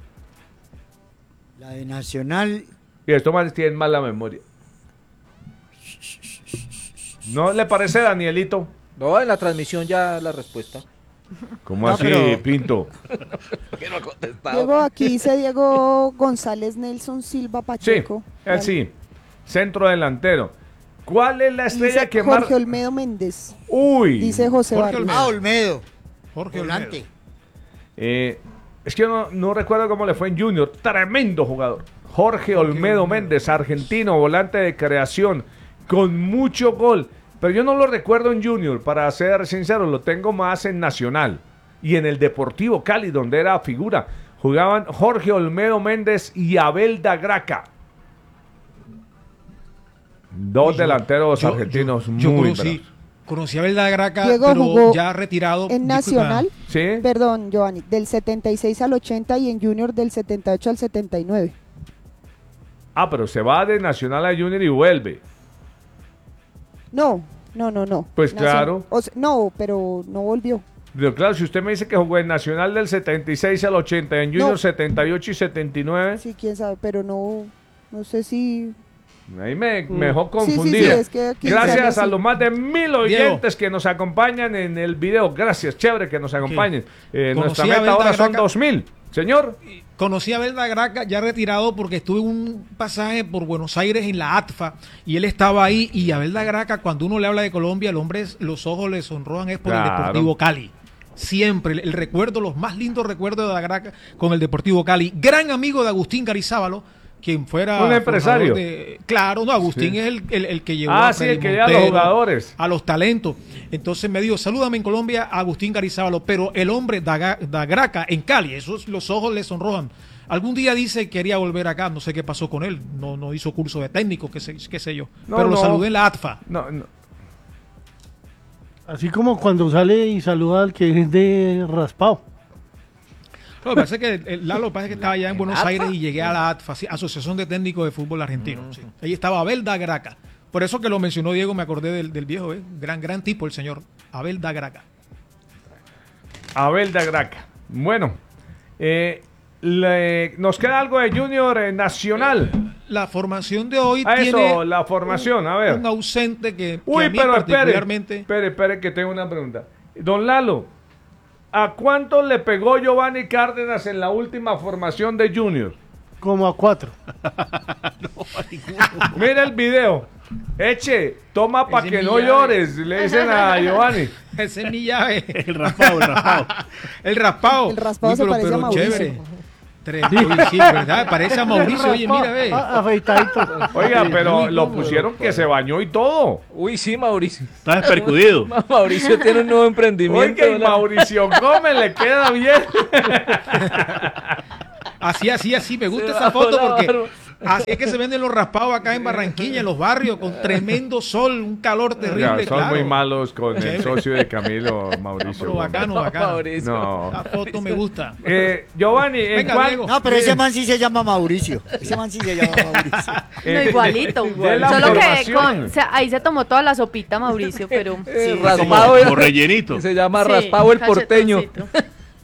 S4: La de Nacional.
S1: Y esto más tiene más la memoria. ¿No le parece, Danielito?
S5: No, en la transmisión ya la respuesta.
S1: ¿Cómo
S4: No,
S1: así,
S4: pero-
S1: Pinto?
S5: ¿Qué no ha contestado?
S6: Diego, aquí dice Diego González Nelson Silva
S1: Sí,
S6: Pacheco.
S1: él sí. Centro delantero. ¿Cuál es la estrella
S6: Dice
S1: que
S6: Jorge
S1: más...
S6: Olmedo Méndez.
S1: Uy.
S6: Dice José
S8: Jorge
S6: Barrios.
S8: Olmedo.
S4: Ah, Olmedo.
S8: Jorge
S4: Volante.
S8: Olmedo.
S1: Eh, es que no, no recuerdo cómo le fue en Junior. Tremendo jugador. Jorge Olmedo Méndez, argentino, volante de creación, con mucho gol. Pero yo no lo recuerdo en Junior, para ser sincero, lo tengo más en Nacional y en el Deportivo Cali, donde era figura. Jugaban Jorge Olmedo Méndez y Abel Dagraca. Dos
S8: Uy, yo-
S1: delanteros
S8: yo-
S1: argentinos
S8: yo- yo
S1: muy
S8: conocí,
S1: bravos.
S8: conocí a Belda Graca,
S6: Diego
S8: pero
S6: jugó
S8: ya retirado.
S6: En
S8: Disculpa,
S6: Nacional,
S1: ¿Sí?
S6: perdón, Giovanni, del setenta y seis al ochenta y en Junior del setenta y ocho al setenta y nueve.
S1: Ah, pero se va de Nacional a Junior y vuelve.
S6: No, no, no, no.
S1: Pues
S6: Nacion-
S1: claro.
S6: o sea, no, pero no volvió.
S1: Pero claro, si usted me dice que jugó en Nacional del setenta y seis al ochenta, en Junior
S6: No.
S1: setenta y ocho y setenta y nueve,
S6: Sí, quién sabe, pero no, no sé si...
S1: ahí me, me
S6: Mm.
S1: dejó
S6: Sí, sí, sí,
S1: confundido.
S6: es que aquí sale
S1: Gracias a
S6: así.
S1: los más de mil oyentes que nos acompañan en el video. Gracias, chévere que nos acompañen. Eh, nuestra
S8: Conocí a
S1: meta ahora
S8: Belda
S1: son
S8: Graca.
S1: dos mil. Señor,
S8: Conocí a Belda Graca ya retirado porque estuve en un pasaje por Buenos Aires en la A T F A y él estaba ahí. Y a Belda Graca, cuando uno le habla de Colombia, el hombre, es- los ojos le sonrojan es por
S1: Claro.
S8: el Deportivo Cali. Siempre, el, el recuerdo, los más lindos recuerdos de la Graca con el Deportivo Cali. Gran amigo de Agustín Carizábalo, quien fuera...
S1: Un empresario.
S8: formador de- claro, no, Agustín
S1: Sí.
S8: es el, el- el que llevó
S1: Ah,
S8: a
S1: sí,
S8: Freddy
S1: el que lleva a los
S8: Montero,
S1: jugadores.
S8: a los talentos. Entonces me dijo, salúdame en Colombia a Agustín Carizábalo, pero el hombre da, da Graca en Cali, esos los ojos le sonrojan. Algún día dice que quería volver acá, no sé qué pasó con él, no, no hizo curso de técnico, qué sé, qué sé yo,
S1: No,
S8: pero lo
S1: no.
S8: saludé en la A T F A.
S1: no, no.
S2: Así como cuando sale y saluda al que es de raspado.
S8: No, me parece que el, Lalo, lo que pasa es que estaba allá en Buenos Aires y llegué a la A T F A, sí, Asociación de Técnicos de Fútbol Argentino. Sí. Ahí estaba Abel da Graca. Por eso que lo mencionó Diego, me acordé del, del viejo, ¿eh? gran, gran tipo el señor Abel da Graca.
S1: Abel de Graca. Bueno, eh, le- nos queda algo de Junior eh, Nacional.
S8: La formación de hoy
S1: A
S8: tiene
S1: eso, la formación, a ver.
S8: un ausente que, que
S1: Uy,
S8: a mí
S1: pero espere,
S8: particularmente...
S1: espere, espere, que tengo una pregunta. Don Lalo, ¿a cuánto le pegó Giovanni Cárdenas en la última formación de Junior?
S2: Como a cuatro.
S1: Mira el video. Eche, toma para
S8: Ese
S1: que
S8: es
S1: no
S8: mi llave.
S1: llores, le dicen a Giovanni.
S8: Ese es mi llave.
S3: El raspado, el raspado.
S8: El raspado.
S6: El raspado
S8: Uy,
S6: se
S8: pero-
S6: parece a
S8: pero
S6: Mauricio.
S8: chévere. Tres, uy, sí, ¿verdad? Parece a Mauricio, oye, mira, ve.
S2: Ah, afeitadito.
S1: Oiga, pero
S8: Muy
S1: lo
S8: cómodo.
S1: pusieron que se bañó y todo.
S5: Uy, sí, Mauricio.
S3: Está despercudido.
S5: Mauricio tiene un nuevo emprendimiento.
S1: Oiga, y
S5: ¿verdad?
S1: Mauricio Gómez le queda bien.
S8: Así, así, así, me gusta
S5: Se
S8: esa
S5: bajó
S8: foto
S5: la
S8: porque
S5: barba.
S8: así es que se venden los raspados acá en Barranquilla, en los barrios, con tremendo sol, un calor terrible.
S1: Oiga, son
S8: claro.
S1: muy malos con el
S8: Chévere.
S1: socio de Camilo, Mauricio
S8: Pero
S1: Gómez.
S8: bacano, bacano.
S5: Mauricio.
S1: No.
S8: La foto me gusta.
S1: Eh, Giovanni, ¿en
S8: Venga,
S1: cuál-
S8: Diego.
S4: No, pero ese man sí se llama Mauricio. Ese man sí se llama Mauricio.
S1: eh,
S7: No, igualito.
S1: de la
S7: Solo que
S1: formación.
S7: con- o sea, ahí se tomó toda la sopita, Mauricio, pero...
S5: Eh,
S7: sí,
S5: raspado,
S3: Como, como rellenito.
S5: Se llama
S7: sí,
S5: raspado el porteño.
S7: cachetoncito.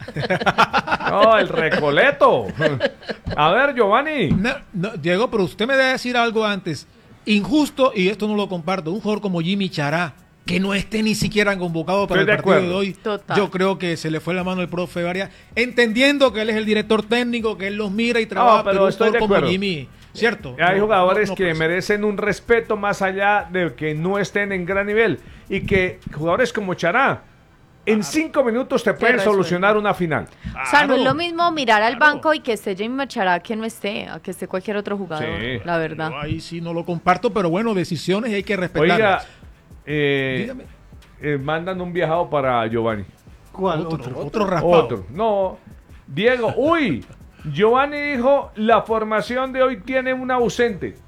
S1: No, el Recoleto. A ver, Giovanni.
S8: No, no, Diego, pero usted me debe decir algo antes. Injusto, y esto no lo comparto, un jugador como Jimmy Chará, que no esté ni siquiera convocado para
S1: Estoy de
S8: el partido de
S1: acuerdo.
S8: hoy,
S7: Total.
S8: yo creo que se le fue la mano al profe Varias, entendiendo que él es el director técnico, que él los mira y trabaja,
S1: pero
S8: pero, un
S1: estoy
S8: jugador
S1: de
S8: como
S1: acuerdo.
S8: Jimmy, ¿cierto?
S1: Hay
S8: No,
S1: jugadores
S8: no, no
S1: que
S8: puede ser.
S1: merecen un respeto más allá de que no estén en gran nivel. Y que jugadores como Chará, en cinco minutos te pueden
S7: resuelven.
S1: solucionar una final.
S7: O sea, no es
S8: Claro.
S7: lo mismo mirar al
S8: Claro.
S7: banco y que esté Jimmy Machará que no esté, a que esté cualquier otro jugador,
S1: Sí.
S7: la verdad.
S8: Yo ahí sí no lo comparto, pero bueno, decisiones hay que respetarlas.
S1: Oiga, eh,
S8: Dígame.
S1: eh, mandan un viajado para Giovanni.
S2: ¿Cuál
S8: Otro,
S2: otro?
S8: otro raspado.
S1: Otro. No. Diego, uy. Giovanni dijo, la formación de hoy tiene un ausente.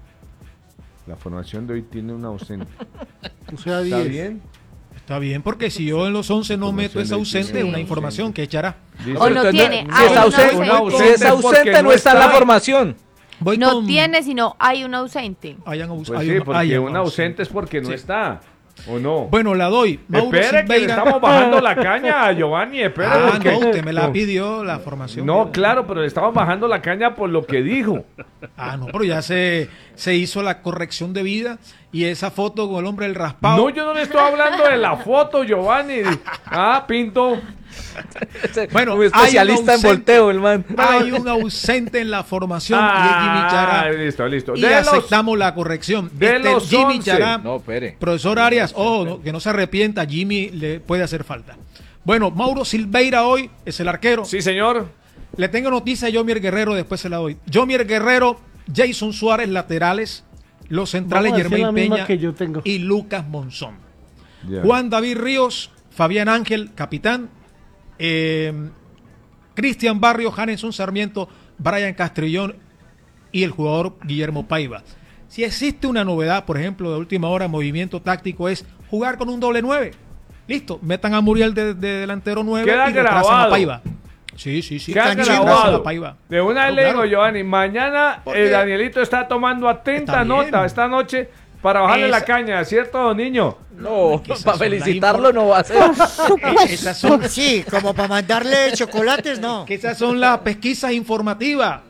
S1: La formación de hoy tiene un ausente.
S2: O sea,
S1: ¿Está
S2: diez.
S1: bien?
S8: Está bien, porque si yo en los once no meto esa ausente,
S7: Sí.
S8: una información que echará.
S1: Dice-
S7: O no
S5: Entonces,
S7: tiene,
S5: Si
S7: hay
S5: es
S7: un
S5: ausente,
S1: Un
S7: ausente.
S5: si es
S1: ausente porque
S5: ausente, no
S1: no
S5: está en la
S1: está.
S5: formación.
S8: Voy
S7: No
S8: con-
S7: tiene, sino hay un ausente.
S8: Hayan aus-
S1: Pues
S8: hay
S1: sí,
S8: un-
S1: porque
S8: hay
S1: un ausente es porque no
S8: Sí.
S1: está. ¿O no?
S8: Bueno, la doy. Mauro
S1: Espere que le
S8: Silveira.
S1: estamos bajando la caña a Giovanni. Espere
S8: Ah,
S1: porque-
S8: no, usted me la pidió, la formación.
S1: No, claro, pero le estamos bajando la caña por lo que dijo.
S8: Ah, no, pero ya se, se hizo la corrección de vida y esa foto con el hombre del raspado.
S1: No, yo no le estoy hablando de la foto, Giovanni. Ah, Pinto.
S8: Bueno,
S5: un especialista
S8: hay un
S5: en volteo, el man.
S8: Hay un ausente en la formación y es Jimmy
S1: Ah,
S8: Chará.
S1: listo, listo.
S8: Y
S1: De los,
S8: aceptamos la corrección.
S1: de
S8: Este
S1: los
S8: Jimmy
S1: once.
S8: Chará,
S5: No, espere.
S8: profesor Arias, oh, no, que no se arrepienta, Jimmy le puede hacer falta. Bueno, Mauro Silveira hoy es el arquero.
S1: sí, señor.
S8: Le tengo noticia a Yomier Guerrero, después se la doy. Yomier Guerrero, Jason Suárez, laterales, los centrales
S2: Vamos a decir la
S8: Germain
S2: misma
S8: Peña
S2: que yo tengo.
S8: y Lucas Monzón.
S1: Ya.
S8: Juan David Ríos, Fabián Ángel, capitán, eh, Cristian Barrio, Janeson Sarmiento, Brian Castrillón y el jugador Guillermo Paiva. Si existe una novedad, por ejemplo, de última hora, movimiento táctico, es jugar con un doble nueve. Listo, metan a Muriel de, de delantero nueve
S1: Queda
S8: y retrasan
S1: grabado.
S8: a Paiva. Sí, sí, sí.
S1: Queda
S8: Retrasan
S1: grabado.
S8: a Paiva.
S1: De una vez
S8: No,
S1: le digo,
S8: claro.
S1: Giovanni, mañana
S8: Porque-
S1: el Danielito está tomando atenta
S8: Está bien.
S1: nota esta noche para bajarle
S8: Esa-
S1: la caña, ¿cierto, niño?
S5: No,
S8: que esas
S5: para
S8: son las
S5: felicitarlo no va a ser.
S10: Por supuesto.
S8: Esas son,
S4: Sí, como para mandarle chocolates, no.
S8: que esas son las pesquisas informativas.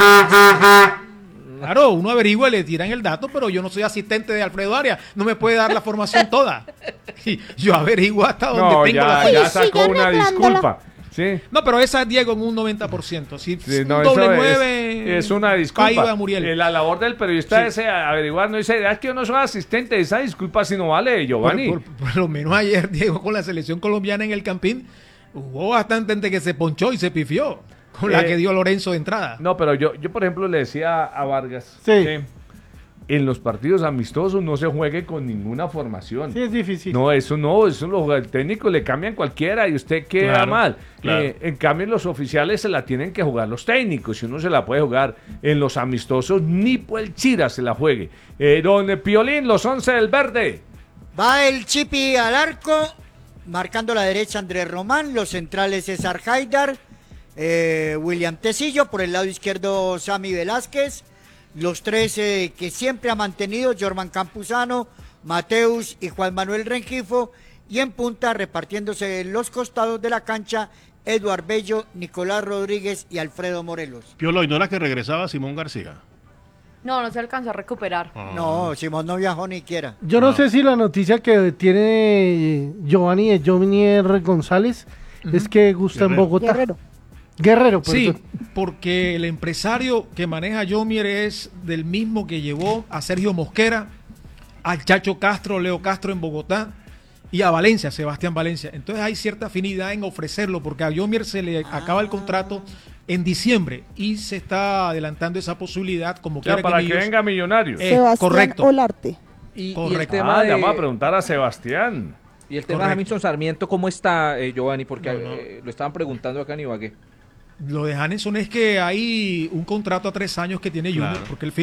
S8: Claro, uno averigua y le tiran el dato, pero yo no soy asistente de Alfredo Arias, no me puede dar la formación toda. Y yo averiguo hasta donde
S1: No,
S8: tengo la
S1: ya, ya
S10: Sigue
S1: sacó una
S10: arreglándola.
S1: disculpa. Sí.
S8: No, pero esa es Diego en un noventa por ciento. Si
S1: Sí,
S8: un
S1: no,
S8: doble
S1: eso es-
S8: nueve,
S1: es, una disculpa.
S8: Paiva, Muriel.
S1: Eh, la labor del periodista
S8: Sí.
S1: es eh, averiguar, no dice, es que yo no soy asistente, esa disculpa si no vale,
S8: por,
S1: Giovanni.
S8: por- por lo menos ayer, Diego, con la selección colombiana en el Campín, hubo bastante gente que se ponchó y se pifió con la
S1: Eh,
S8: que dio Lorenzo de entrada.
S1: No, pero yo, yo por ejemplo, le decía a Vargas,
S2: Sí.
S1: que en los partidos amistosos no se juegue con ninguna formación.
S2: Sí, es difícil.
S1: No, eso no, eso los el técnico le cambian cualquiera y usted queda
S3: Claro,
S1: mal.
S3: claro.
S1: Eh, en cambio, los oficiales se la tienen que jugar los técnicos. Si uno se la puede jugar en los amistosos, ni por el Chira se la juegue. Eh, don Piolín, los once del verde.
S4: Va el Chipi al arco, marcando la derecha Andrés Román, los centrales César Haidar, eh, William Tecillo, por el lado izquierdo Sammy Velázquez, los tres eh, que siempre ha mantenido Jorman Campuzano, Mateus y Juan Manuel Rengifo, y en punta repartiéndose en los costados de la cancha Eduard Bello, Nicolás Rodríguez y Alfredo Morelos.
S3: Piolo, ¿y no era que regresaba Simón García?
S7: No, no se alcanzó a recuperar.
S4: No, Simón no viajó ni quiera.
S2: Yo no, sé si la noticia que tiene Giovanni de Jominier González es que gusta en
S3: Guerrero.
S2: Bogotá.
S10: Guerrero.
S2: Guerrero,
S8: Sí,
S2: perdón.
S8: porque el empresario que maneja Yomier es del mismo que llevó a Sergio Mosquera, al Chacho Castro, Leo Castro en Bogotá y a Valencia, Sebastián Valencia. Entonces hay cierta afinidad en ofrecerlo porque a Yomier se le acaba el contrato en diciembre y se está adelantando esa posibilidad como
S1: O sea,
S8: quiera
S1: para que,
S8: Millos-
S1: venga Millonarios.
S8: Eh,
S6: Sebastián
S8: correcto.
S6: Olarte.
S5: Y, y el
S8: Correcto.
S5: tema
S1: Ah, le
S5: de,
S1: vamos a preguntar a Sebastián.
S5: y el tema de
S8: Correcto.
S5: Hamilton Sarmiento, ¿cómo está, eh, Giovanni? Porque
S8: No, no.
S5: eh, lo estaban preguntando acá en Ibagué.
S8: Lo de Hanenson es que hay un contrato a tres años que tiene Junior,
S3: Claro.
S8: porque él